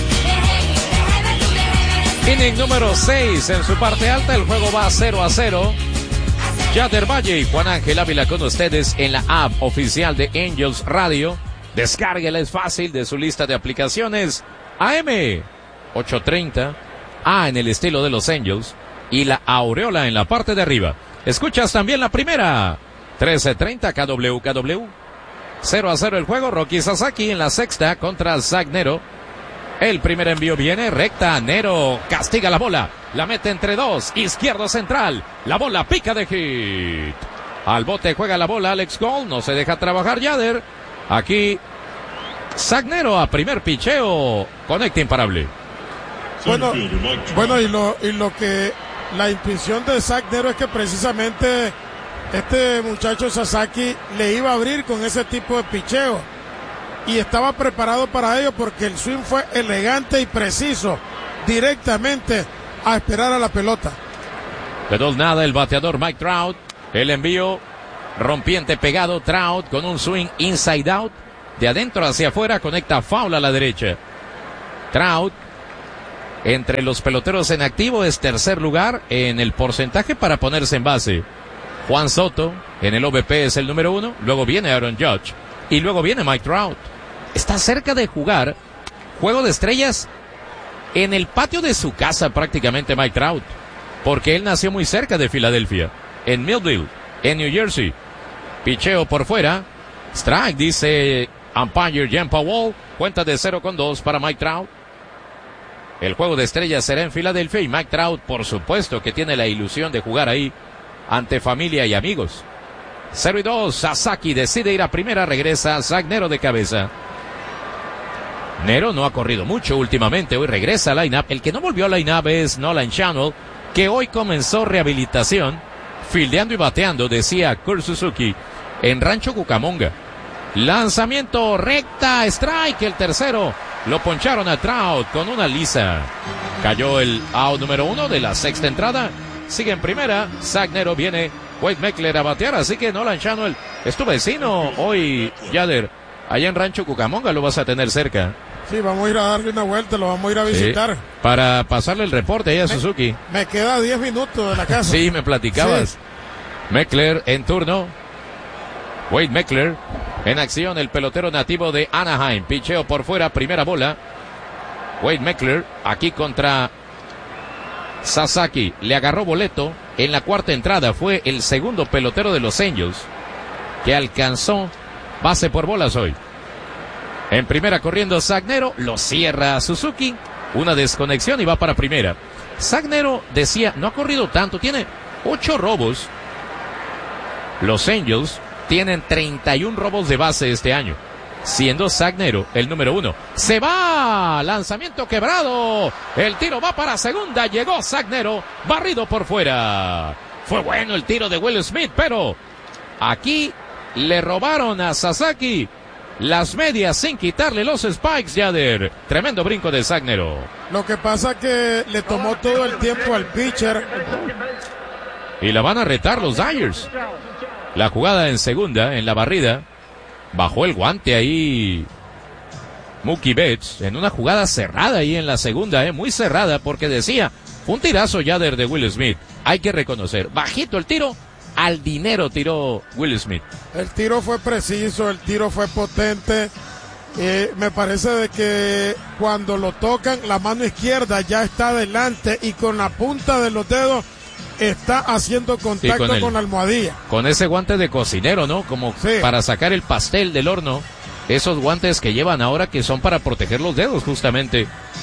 Speaker 1: Inning número seis en su parte alta, el juego va cero a cero. Yader Valle y Juan Ángel Ávila con ustedes en la app oficial de Angels Radio. Descárguela, es fácil, de su lista de aplicaciones. A M ochocientos treinta, A en el estilo de los Angels y la aureola en la parte de arriba. Escuchas también la primera, trece treinta K W K W. cero a cero el juego, Rocky Sasaki en la sexta contra Zach Nero. El primer envío viene recta, Nero castiga la bola, la mete entre dos, izquierdo central, la bola pica de hit. Al bote juega la bola Alex Gold, no se deja trabajar Yader. Aquí Zach Nero a primer picheo, conecta imparable.
Speaker 2: Bueno, bueno y lo y lo que la intuición de Zach Nero es que precisamente este muchacho Sasaki le iba a abrir con ese tipo de picheo. Y estaba preparado para ello porque el swing fue elegante y preciso, directamente a esperar a la pelota.
Speaker 1: De dos nada el bateador Mike Trout. El envío Rompiente pegado, Trout con un swing inside out. De adentro hacia afuera, conecta foul a la derecha. Trout, entre los peloteros en activo, es tercer lugar en el porcentaje para ponerse en base. Juan Soto, en el O V P, es el número uno. Luego viene Aaron Judge. Y luego viene Mike Trout. Está cerca de jugar Juego de Estrellas en el patio de su casa prácticamente Mike Trout. Porque él nació muy cerca de Filadelfia. En Millville, en New Jersey. Picheo por fuera. Strike, dice umpire Jan Powell. Cuenta de cero con dos para Mike Trout. El Juego de Estrellas será en Filadelfia y Mike Trout, por supuesto, que tiene la ilusión de jugar ahí ante familia y amigos. cero y dos, Sasaki decide ir a primera, regresa Zach Nero de cabeza. Nero no ha corrido mucho últimamente, hoy regresa al line-up. El que no volvió al line-up es Nolan Schanuel, que hoy comenzó rehabilitación, fildeando y bateando, decía Kurt Suzuki, en Rancho Cucamonga. Lanzamiento recta, strike, el tercero. Lo poncharon a Trout con una lisa. Cayó el out número uno de la sexta entrada. Sigue en primera. Zach Nero, viene Wade Meckler a batear. Así que Nolan Schanuel es tu vecino hoy, Yader. Allá en Rancho Cucamonga lo vas a tener cerca.
Speaker 2: Sí, vamos a ir a darle una vuelta, lo vamos a ir a visitar.
Speaker 1: Sí, para pasarle el reporte ahí a me, Suzuki.
Speaker 2: Me queda diez minutos de la casa.
Speaker 1: Sí, me platicabas. Sí. Meckler en turno. Wade Meckler en acción, el pelotero nativo de Anaheim. Picheo por fuera, primera bola. Wade Meckler aquí contra Sasaki. Le agarró boleto en la cuarta entrada. Fue el segundo pelotero de los Angels que alcanzó base por bolas hoy. En primera corriendo Zach Nero, lo cierra Suzuki. Una desconexión y va para primera. Zach Nero decía, no ha corrido tanto, tiene ocho robos. Los Angels tienen treinta y un robos de base este año, siendo Zach Nero el número uno. Se va, lanzamiento quebrado, el tiro va para segunda, llegó Zach Nero, barrido por fuera. Fue bueno el tiro de Will Smith, pero aquí le robaron a Sasaki las medias sin quitarle los spikes, Yader. Tremendo brinco de Zach Nero.
Speaker 2: Lo que pasa que le tomó todo el tiempo al pitcher.
Speaker 1: Y la van a retar los Dyers. La jugada en segunda, en la barrida, bajó el guante ahí Mookie Betts, en una jugada cerrada ahí en la segunda, eh, muy cerrada, porque decía, un tirazo Yader de Will Smith, hay que reconocer, bajito el tiro, al dinero tiró Will Smith.
Speaker 2: El tiro fue preciso, el tiro fue potente, eh, me parece de que cuando lo tocan, la mano izquierda ya está adelante y con la punta de los dedos está haciendo contacto sí, con, el, con la almohadilla.
Speaker 1: Con ese guante de cocinero, ¿no? Como sí, para sacar el pastel del horno. Esos guantes que llevan ahora que son para proteger los dedos, justamente.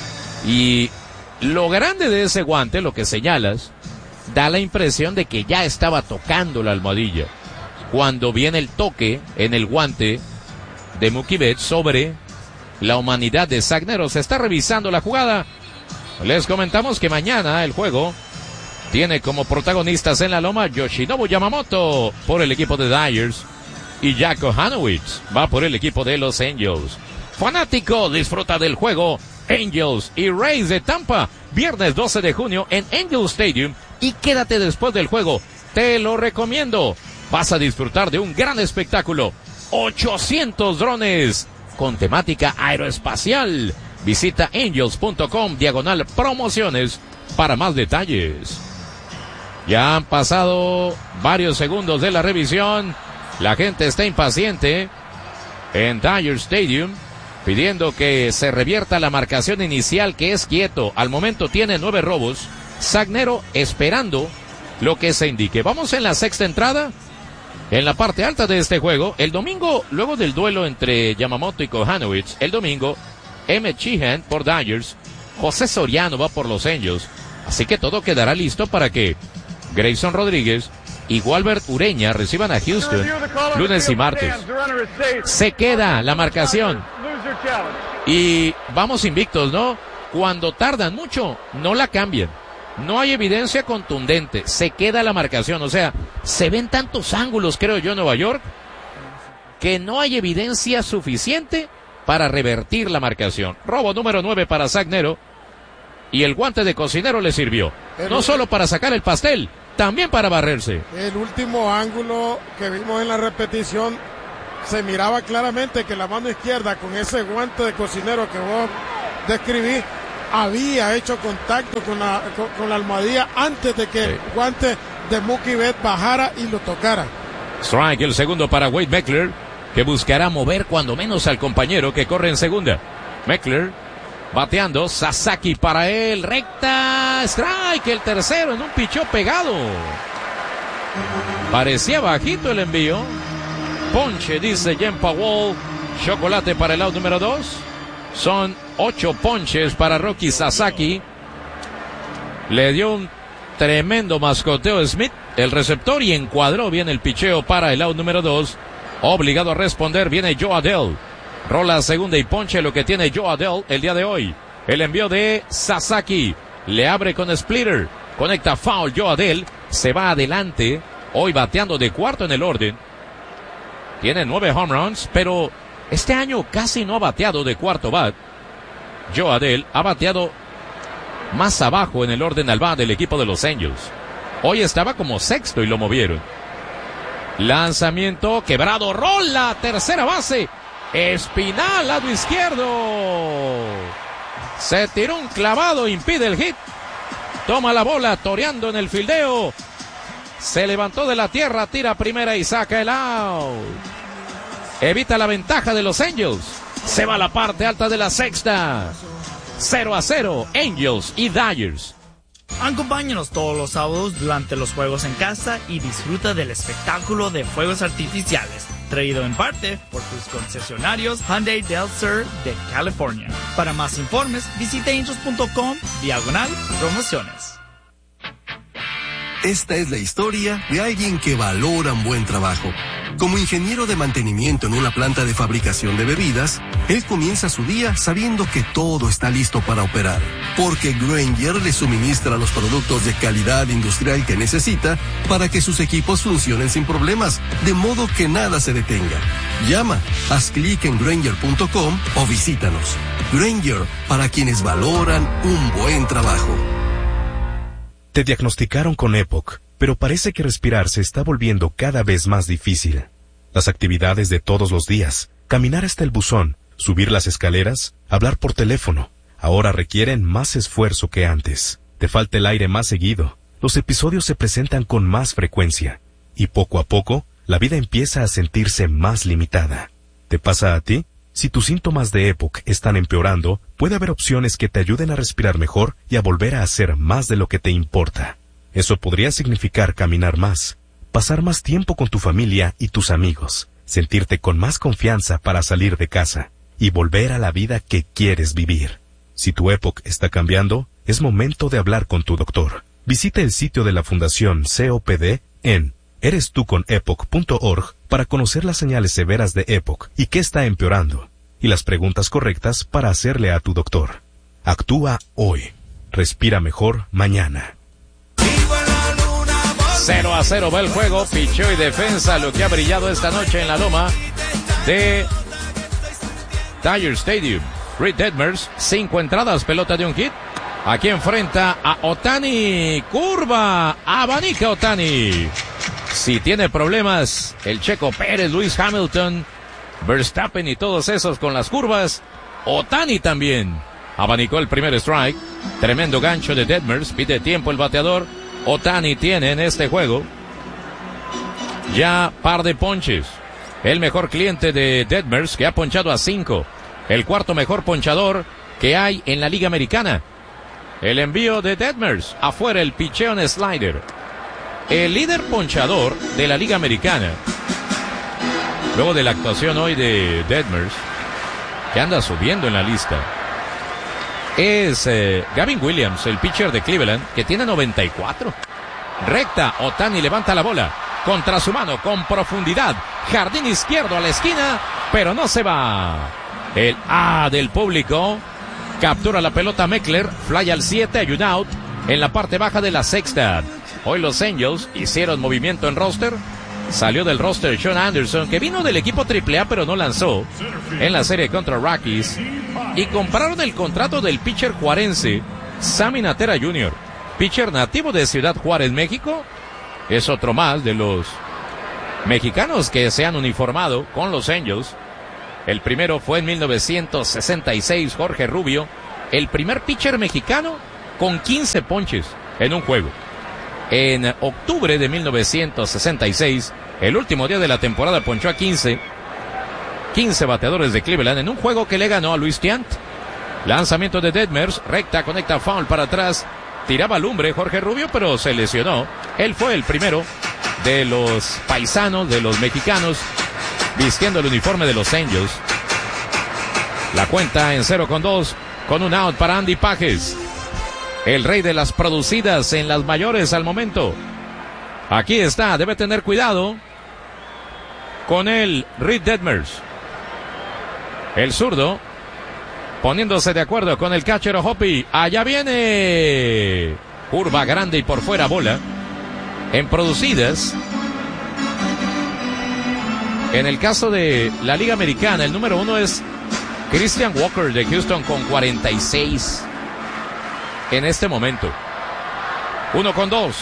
Speaker 1: Y lo grande de ese guante, lo que señalas, da la impresión de que ya estaba tocando la almohadilla. Cuando viene el toque en el guante de Mookie Betts sobre la humanidad de Zach Nero. Se está revisando la jugada. Les comentamos que mañana el juego tiene como protagonistas en la loma Yoshinobu Yamamoto por el equipo de Dyers y Jack Hanowitz va por el equipo de los Angels. Fanático, disfruta del juego Angels y Rays de Tampa, viernes doce de junio en Angel Stadium, y quédate después del juego, te lo recomiendo. Vas a disfrutar de un gran espectáculo, ochocientos drones con temática aeroespacial. Visita angels.com diagonal promociones para más detalles. Ya han pasado varios segundos de la revisión. La gente está impaciente en Dodger Stadium, pidiendo que se revierta la marcación inicial, que es quieto. Al momento tiene nueve robos. Zach Nero esperando lo que se indique. Vamos en la sexta entrada, en la parte alta de este juego. El domingo, luego del duelo entre Yamamoto y Kohanowitz, el domingo, Emmett Sheehan por Dodgers, José Soriano va por los Angels. Así que todo quedará listo para que Grayson Rodríguez y Walbert Ureña reciban a Houston lunes y martes. Se queda la marcación. Y vamos invictos, ¿no? Cuando tardan mucho, no la cambian. No hay evidencia contundente. Se queda la marcación. O sea, se ven tantos ángulos, creo yo, en Nueva York, que no hay evidencia suficiente para revertir la marcación. Robo número nueve para Zach Nero. Y el guante de cocinero le sirvió. No solo para sacar el pastel, también para barrerse.
Speaker 2: El último ángulo que vimos en la repetición, se miraba claramente que la mano izquierda, con ese guante de cocinero que vos describí, había hecho contacto con la, con, con la almohadilla antes de que sí. el guante de Mookie Betts bajara y lo tocara.
Speaker 1: Strike, el segundo para Wade Meckler, que buscará mover cuando menos al compañero que corre en segunda. Meckler bateando, Sasaki para él, recta, strike, el tercero en un pichó pegado. Parecía bajito el envío. Ponche, dice Jen Powell. Chocolate para el out número dos. Son ocho ponches para Roki Sasaki. Le dio un tremendo mascoteo Smith, el receptor, y encuadró bien el picheo para el out número dos. Obligado a responder, viene Joe Adell. Rola segunda y ponche lo que tiene Joe Adell el día de hoy. El envío de Sasaki. Le abre con splitter. Conecta foul Joe Adell. Se va adelante. Hoy bateando de cuarto en el orden. Tiene nueve home runs, pero este año casi no ha bateado de cuarto bat. Joe Adell ha bateado más abajo en el orden al bat del equipo de los Angels. Hoy estaba como sexto y lo movieron. Lanzamiento quebrado. Rola. Tercera base. Espinal, lado izquierdo. Se tiró un clavado, impide el hit. Toma la bola, toreando en el fildeo. Se levantó de la tierra, tira primera y saca el out. Evita la ventaja de los Angels. Se va a la parte alta de la sexta. cero a cero, Angels y Dodgers.
Speaker 9: Acompáñanos todos los sábados durante los juegos en casa y disfruta del espectáculo de fuegos artificiales. Traído en parte por tus concesionarios Hyundai Del Sur de California. Para más informes, visita angels punto com diagonal promociones.
Speaker 8: Esta es la historia de alguien que valora un buen trabajo. Como ingeniero de mantenimiento en una planta de fabricación de bebidas, él comienza su día sabiendo que todo está listo para operar, porque Grainger le suministra los productos de calidad industrial que necesita para que sus equipos funcionen sin problemas, de modo que nada se detenga. Llama, haz clic en Grainger punto com o visítanos. Grainger, para quienes valoran un buen trabajo.
Speaker 19: Te diagnosticaron con E P O C, pero parece que respirar se está volviendo cada vez más difícil. Las actividades de todos los días, caminar hasta el buzón, subir las escaleras, hablar por teléfono, ahora requieren más esfuerzo que antes. Te falta el aire más seguido, los episodios se presentan con más frecuencia, y poco a poco, la vida empieza a sentirse más limitada. ¿Te pasa a ti? Si tus síntomas de E P O C están empeorando, puede haber opciones que te ayuden a respirar mejor y a volver a hacer más de lo que te importa. Eso podría significar caminar más, pasar más tiempo con tu familia y tus amigos, sentirte con más confianza para salir de casa y volver a la vida que quieres vivir. Si tu E P O C está cambiando, es momento de hablar con tu doctor. Visita el sitio de la Fundación C O P D en eres tú con epoc punto org para conocer las señales severas de E P O C y qué está empeorando, y las preguntas correctas para hacerle a tu doctor. Actúa hoy. Respira mejor mañana.
Speaker 1: cero a cero va el juego, picheo y defensa, lo que ha brillado esta noche en la loma de Dodger Stadium. Reed Detmers, cinco entradas, pelota de un hit. Aquí enfrenta a Ohtani, curva, abanica Ohtani. Si tiene problemas el Checo Pérez, Lewis Hamilton, Verstappen y todos esos con las curvas, Ohtani también. Abanicó el primer strike. Tremendo gancho de Detmers, pide tiempo el bateador. Ohtani tiene en este juego ya par de ponches. El mejor cliente de Detmers, que ha ponchado a cinco. El cuarto mejor ponchador que hay en la Liga Americana. El envío de Detmers, afuera el picheo en slider. El líder ponchador de la Liga Americana, luego de la actuación hoy de Detmers, que anda subiendo en la lista, es eh, Gavin Williams, el pitcher de Cleveland, que tiene noventa y cuatro. Recta, Ohtani levanta la bola contra su mano con profundidad, jardín izquierdo a la esquina, pero no se va. El A del público captura la pelota Meckler, fly al siete, hay un out en la parte baja de la sexta. Hoy los Angels hicieron movimiento en roster. Salió del roster Sean Anderson, que vino del equipo triple A pero no lanzó en la serie contra Rockies, y compraron el contrato del pitcher juarense Sammy Natera junior, pitcher nativo de Ciudad Juárez, México, es otro más de los mexicanos que se han uniformado con los Angels. El primero fue en mil novecientos sesenta y seis, Jorge Rubio, el primer pitcher mexicano con quince ponches en un juego. En octubre de mil novecientos sesenta y seis, el último día de la temporada, ponchó a quince, quince bateadores de Cleveland en un juego que le ganó a Luis Tiant. Lanzamiento de Detmers, recta, conecta foul para atrás, tiraba lumbre Jorge Rubio, pero se lesionó. Él fue el primero de los paisanos, de los mexicanos, vistiendo el uniforme de los Angels. La cuenta en cero con dos, con un out para Andy Pages, el rey de las producidas en las mayores al momento. Aquí está, debe tener cuidado con el Reed Detmers, el zurdo, poniéndose de acuerdo con el catcher Hoppy. Allá viene, curva grande y por fuera bola. En producidas, en el caso de la Liga Americana, el número uno es Christian Walker de Houston con cuarenta y seis en este momento. Uno con dos.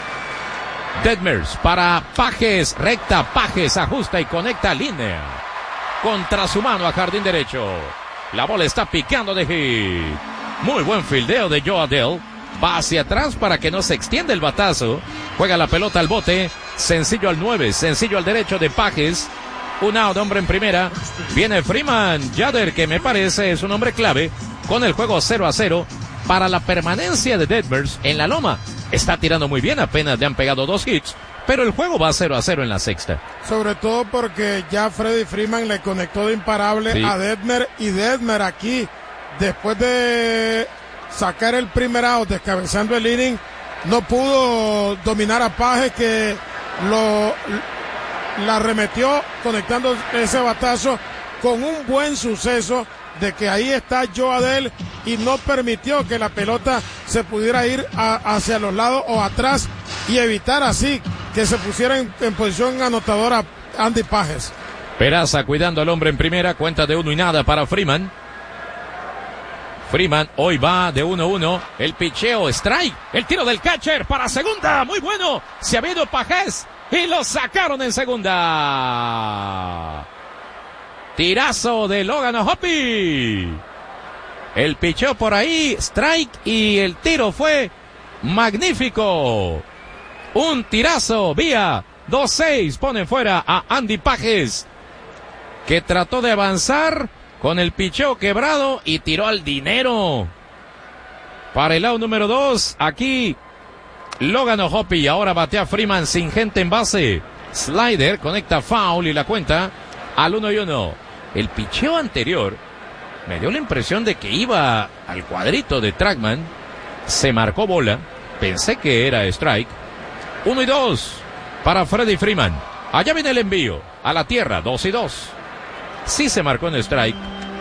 Speaker 1: Detmers para Pages, recta, Pages ajusta y conecta línea contra su mano a jardín derecho. La bola está picando de hit. Muy buen fildeo de Joe Adell. Va hacia atrás para que no se extienda el batazo. Juega la pelota al bote. Sencillo al nueve, sencillo al derecho de Pages. Un out, hombre en primera. Viene Freeman Yader, que me parece es un hombre clave con el juego cero a cero para la permanencia de Detmers en la loma. Está tirando muy bien, apenas le han pegado dos hits, pero el juego va cero a cero en la sexta.
Speaker 2: Sobre todo porque ya Freddie Freeman le conectó de imparable sí. a Detmer, y Detmer aquí, después de sacar el primer out, descabezando el inning, no pudo dominar a Pages, que lo la remetió conectando ese batazo con un buen suceso de que ahí está Joe Adell, y no permitió que la pelota se pudiera ir a, hacia los lados o atrás, y evitar así que se pusiera en, en posición anotadora Andy Pages.
Speaker 1: Peraza cuidando al hombre en primera, cuenta de uno y nada para Freeman. Freeman hoy va de uno uno, el picheo, strike, el tiro del catcher para segunda, muy bueno, se ha ido Pages y lo sacaron en segunda. Tirazo de Logan O'Hoppe. El picheo por ahí, strike, y el tiro fue magnífico. Un tirazo vía dos seis, pone fuera a Andy Pages, que trató de avanzar con el picheo quebrado y tiró al dinero. Para el out número dos, aquí Logan O'Hoppe, y ahora batea Freeman sin gente en base. Slider, conecta foul y la cuenta al uno y uno. El picheo anterior me dio la impresión de que iba al cuadrito de Trackman. Se marcó bola. Pensé que era strike. Uno y dos para Freddie Freeman. Allá viene el envío a la tierra. Dos y dos. Sí se marcó en strike.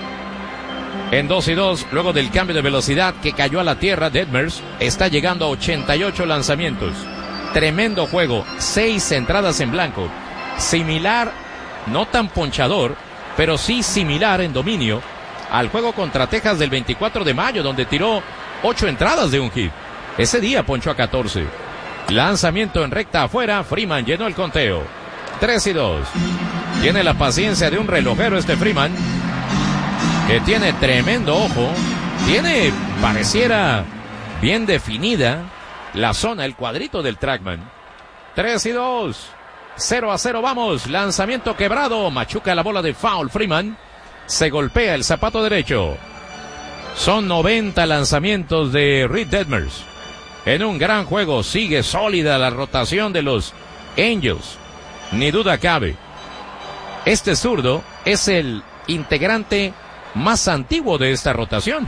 Speaker 1: En dos y dos, luego del cambio de velocidad que cayó a la tierra, Detmers está llegando a ochenta y ocho lanzamientos. Tremendo juego. Seis entradas en blanco. Similar, no tan ponchador, pero sí similar en dominio al juego contra Texas del veinticuatro de mayo, donde tiró ocho entradas de un hit. Ese día ponchó a catorce. Lanzamiento en recta afuera, Freeman llenó el conteo. tres y dos. Tiene la paciencia de un relojero este Freeman, que tiene tremendo ojo. Tiene, pareciera bien definida la zona, el cuadrito del Trackman. tres y dos. cero a cero, vamos. Lanzamiento quebrado. Machuca la bola de foul Freeman. Se golpea el zapato derecho. Son noventa lanzamientos de Reed Detmers. En un gran juego. Sigue sólida la rotación de los Angels. Ni duda cabe. Este zurdo es el integrante más antiguo de esta rotación.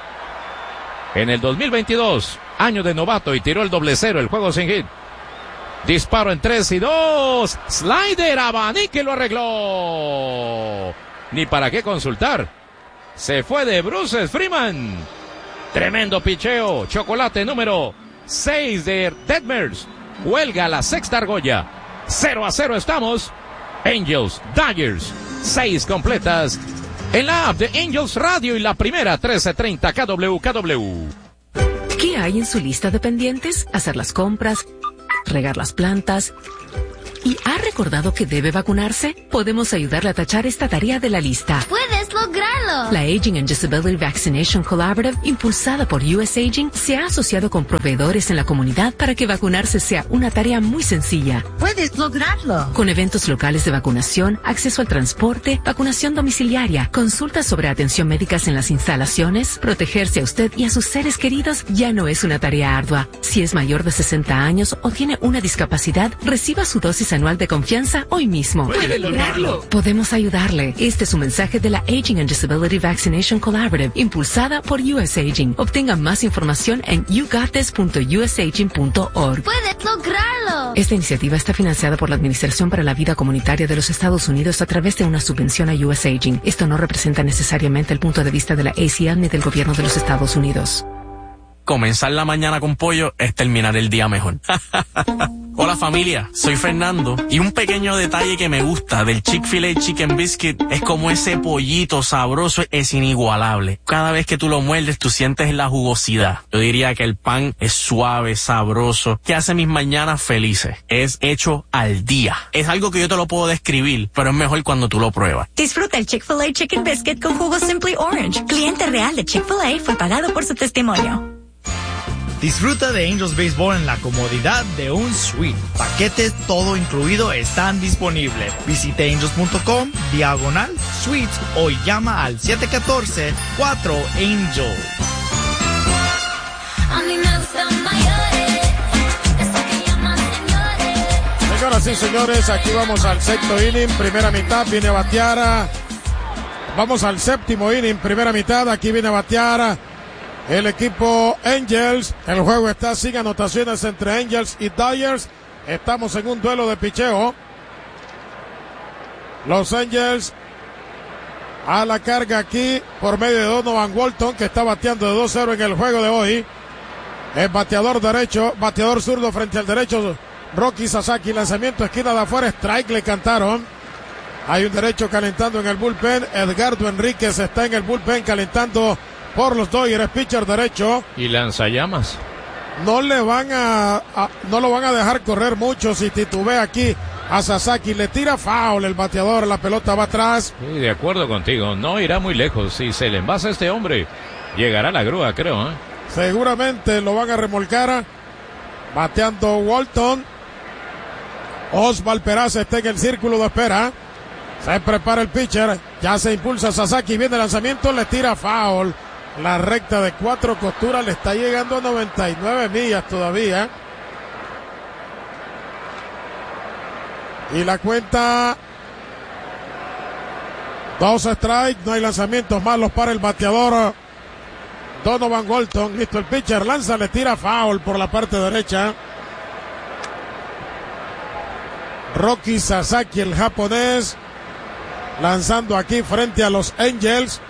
Speaker 1: En el dos mil veintidós, año de novato, y tiró el doble cero, el juego sin hit. Disparo en tres y dos. Slider, abanique, lo arregló. Ni para qué consultar. Se fue de bruces Freeman. Tremendo picheo. Chocolate número seis de Detmers. Huelga la sexta argolla. cero a cero estamos. Angels, Dodgers. Seis completas en la app de Angels Radio y la primera trece treinta K W K W.
Speaker 14: ¿Qué hay en su lista de pendientes? Hacer las compras,
Speaker 15: regar las plantas. ¿Y ha recordado que debe vacunarse? Podemos ayudarle a tachar esta tarea de la lista.
Speaker 20: ¡Puedes lograrlo!
Speaker 15: La Aging and Disability Vaccination Collaborative, impulsada por U S Aging, se ha asociado con proveedores en la comunidad para que vacunarse sea una tarea muy sencilla.
Speaker 20: ¡Puedes lograrlo!
Speaker 15: Con eventos locales de vacunación, acceso al transporte, vacunación domiciliaria, consultas sobre atención médicas en las instalaciones, protegerse a usted y a sus seres queridos ya no es una tarea ardua. Si es mayor de sesenta años o tiene una discapacidad, reciba su dosis anual de confianza hoy mismo.
Speaker 20: ¡Puede lograrlo!
Speaker 15: Podemos ayudarle. Este es un mensaje de la Aging and Disability Vaccination Collaborative, impulsada por U S Aging. Obtenga más información en you got this punto u s aging punto org.
Speaker 20: ¡Puedes lograrlo!
Speaker 15: Esta iniciativa está financiada por la Administración para la Vida Comunitaria de los Estados Unidos a través de una subvención a U S Aging. Esto no representa necesariamente el punto de vista de la A C L ni del gobierno de los Estados Unidos.
Speaker 21: Comenzar la mañana con pollo es terminar el día mejor. Hola familia, soy Fernando y un pequeño detalle que me gusta del Chick-fil-A Chicken Biscuit es como ese pollito sabroso es inigualable. Cada vez que tú lo muerdes tú sientes la jugosidad. Yo diría que el pan es suave, sabroso, que hace mis mañanas felices. Es hecho al día. Es algo que yo te lo puedo describir, pero es mejor cuando tú lo pruebas.
Speaker 22: Disfruta el Chick-fil-A Chicken Biscuit con jugo Simply Orange. Cliente real de Chick-fil-A fue pagado por su testimonio.
Speaker 9: Disfruta de Angels Baseball en la comodidad de un suite. Paquetes todo incluido están disponibles. Visite angels punto com, diagonal, suites o llama al siete uno cuatro, cuatro Angel.
Speaker 2: Señoras y señores, aquí vamos al sexto inning, primera mitad, viene a batear. Vamos al séptimo inning, primera mitad, aquí viene a batear el equipo Angels. El juego está sin anotaciones entre Angels y Dodgers. Estamos en un duelo de picheo. Los Angels a la carga aquí por medio de Donovan Walton, que está bateando de dos cero en el juego de hoy. El bateador derecho, bateador zurdo frente al derecho, Rocky Sasaki. Lanzamiento esquina de afuera, strike le cantaron. Hay un derecho calentando en el bullpen. Edgardo Enríquez está en el bullpen calentando por los Dodgers, pitcher derecho.
Speaker 1: Y lanzallamas.
Speaker 2: No le van a, a no lo van a dejar correr mucho si titubea aquí a Sasaki. Le tira foul el bateador, la pelota va atrás.
Speaker 1: Sí, de acuerdo contigo, no irá muy lejos. Si se le envasa a este hombre, llegará la grúa, creo, ¿eh?
Speaker 2: Seguramente lo van a remolcar. Bateando Walton. Osval Peraza está en el círculo de espera. Se prepara el pitcher. Ya se impulsa Sasaki. Viene el lanzamiento. Le tira foul. La recta de cuatro costuras le está llegando a noventa y nueve millas todavía. Y la cuenta. Dos strikes. No hay lanzamientos malos para el bateador Donovan Walton. Listo el pitcher. Lanza. Le tira foul por la parte derecha. Rocky Sasaki, el japonés, lanzando aquí frente a los Angels.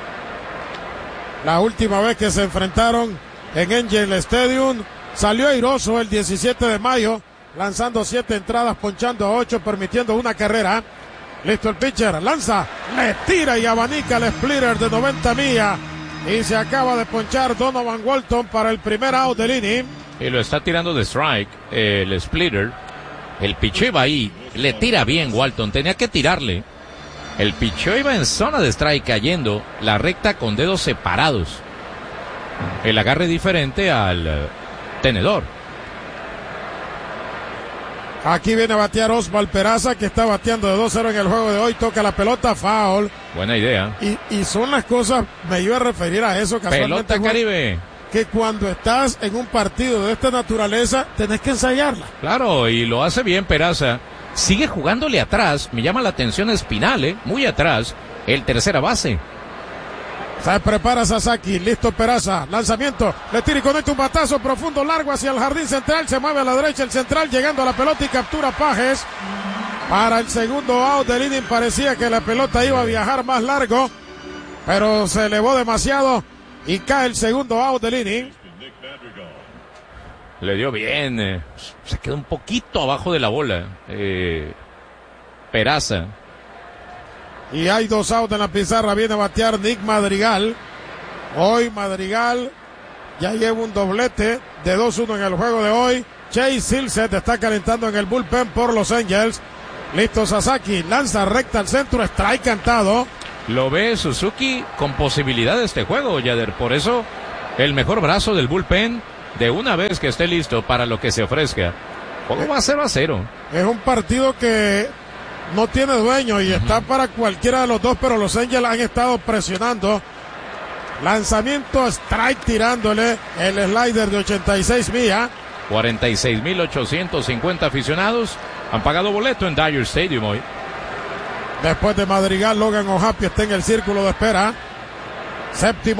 Speaker 2: La última vez que se enfrentaron en Angel Stadium salió airoso el diecisiete de mayo, lanzando siete entradas, ponchando a ocho, permitiendo una carrera. Listo el pitcher, lanza, le tira y abanica el splitter de noventa millas. Y se acaba de ponchar Donovan Walton para el primer out del inning.
Speaker 1: Y lo está tirando de strike, eh, el splitter. El picheo iba ahí, le tira bien Walton, tenía que tirarle. El picheo iba en zona de strike cayendo, la recta con dedos separados. El agarre diferente al uh, tenedor.
Speaker 2: Aquí viene a batear Osval Peraza, que está bateando de dos cero en el juego de hoy. Toca la pelota, foul.
Speaker 1: Buena idea.
Speaker 2: Y, y son las cosas, me iba a referir a eso casualmente.
Speaker 1: Pelota Caribe.
Speaker 2: Que cuando estás en un partido de esta naturaleza, tenés que ensayarla.
Speaker 1: Claro, y lo hace bien Peraza. Sigue jugándole atrás, me llama la atención Espinal, ¿eh? Muy atrás, el tercera base.
Speaker 2: Se prepara Sasaki, listo Peraza, lanzamiento, le tira y conecta un batazo profundo, largo hacia el jardín central, se mueve a la derecha el central, llegando a la pelota y captura Pajes. Para el segundo out del inning parecía que la pelota iba a viajar más largo, pero se elevó demasiado y cae el segundo out del inning.
Speaker 1: Le dio bien, eh, se quedó un poquito abajo de la bola, eh, Peraza.
Speaker 2: Y hay dos outs en la pizarra, viene a batear Nick Madrigal. Hoy Madrigal ya lleva un doblete de dos uno en el juego de hoy. Chase Silseth está calentando en el bullpen por los Angels. Listo Sasaki, lanza recta al centro, strike cantado.
Speaker 1: Lo ve Suzuki con posibilidad de este juego, Yader. Por eso, el mejor brazo del bullpen de una vez que esté listo para lo que se ofrezca. ¿Cómo va cero a cero?
Speaker 2: Es un partido que no tiene dueño y uh-huh. está para cualquiera de los dos, pero los Angels han estado presionando. Lanzamiento, strike tirándole el slider de ochenta y seis millas.
Speaker 1: cuarenta y seis mil ochocientos cincuenta aficionados han pagado boleto en Dodger Stadium hoy.
Speaker 2: Después de Madrigal, Logan O'Happy está en el círculo de espera. Séptimo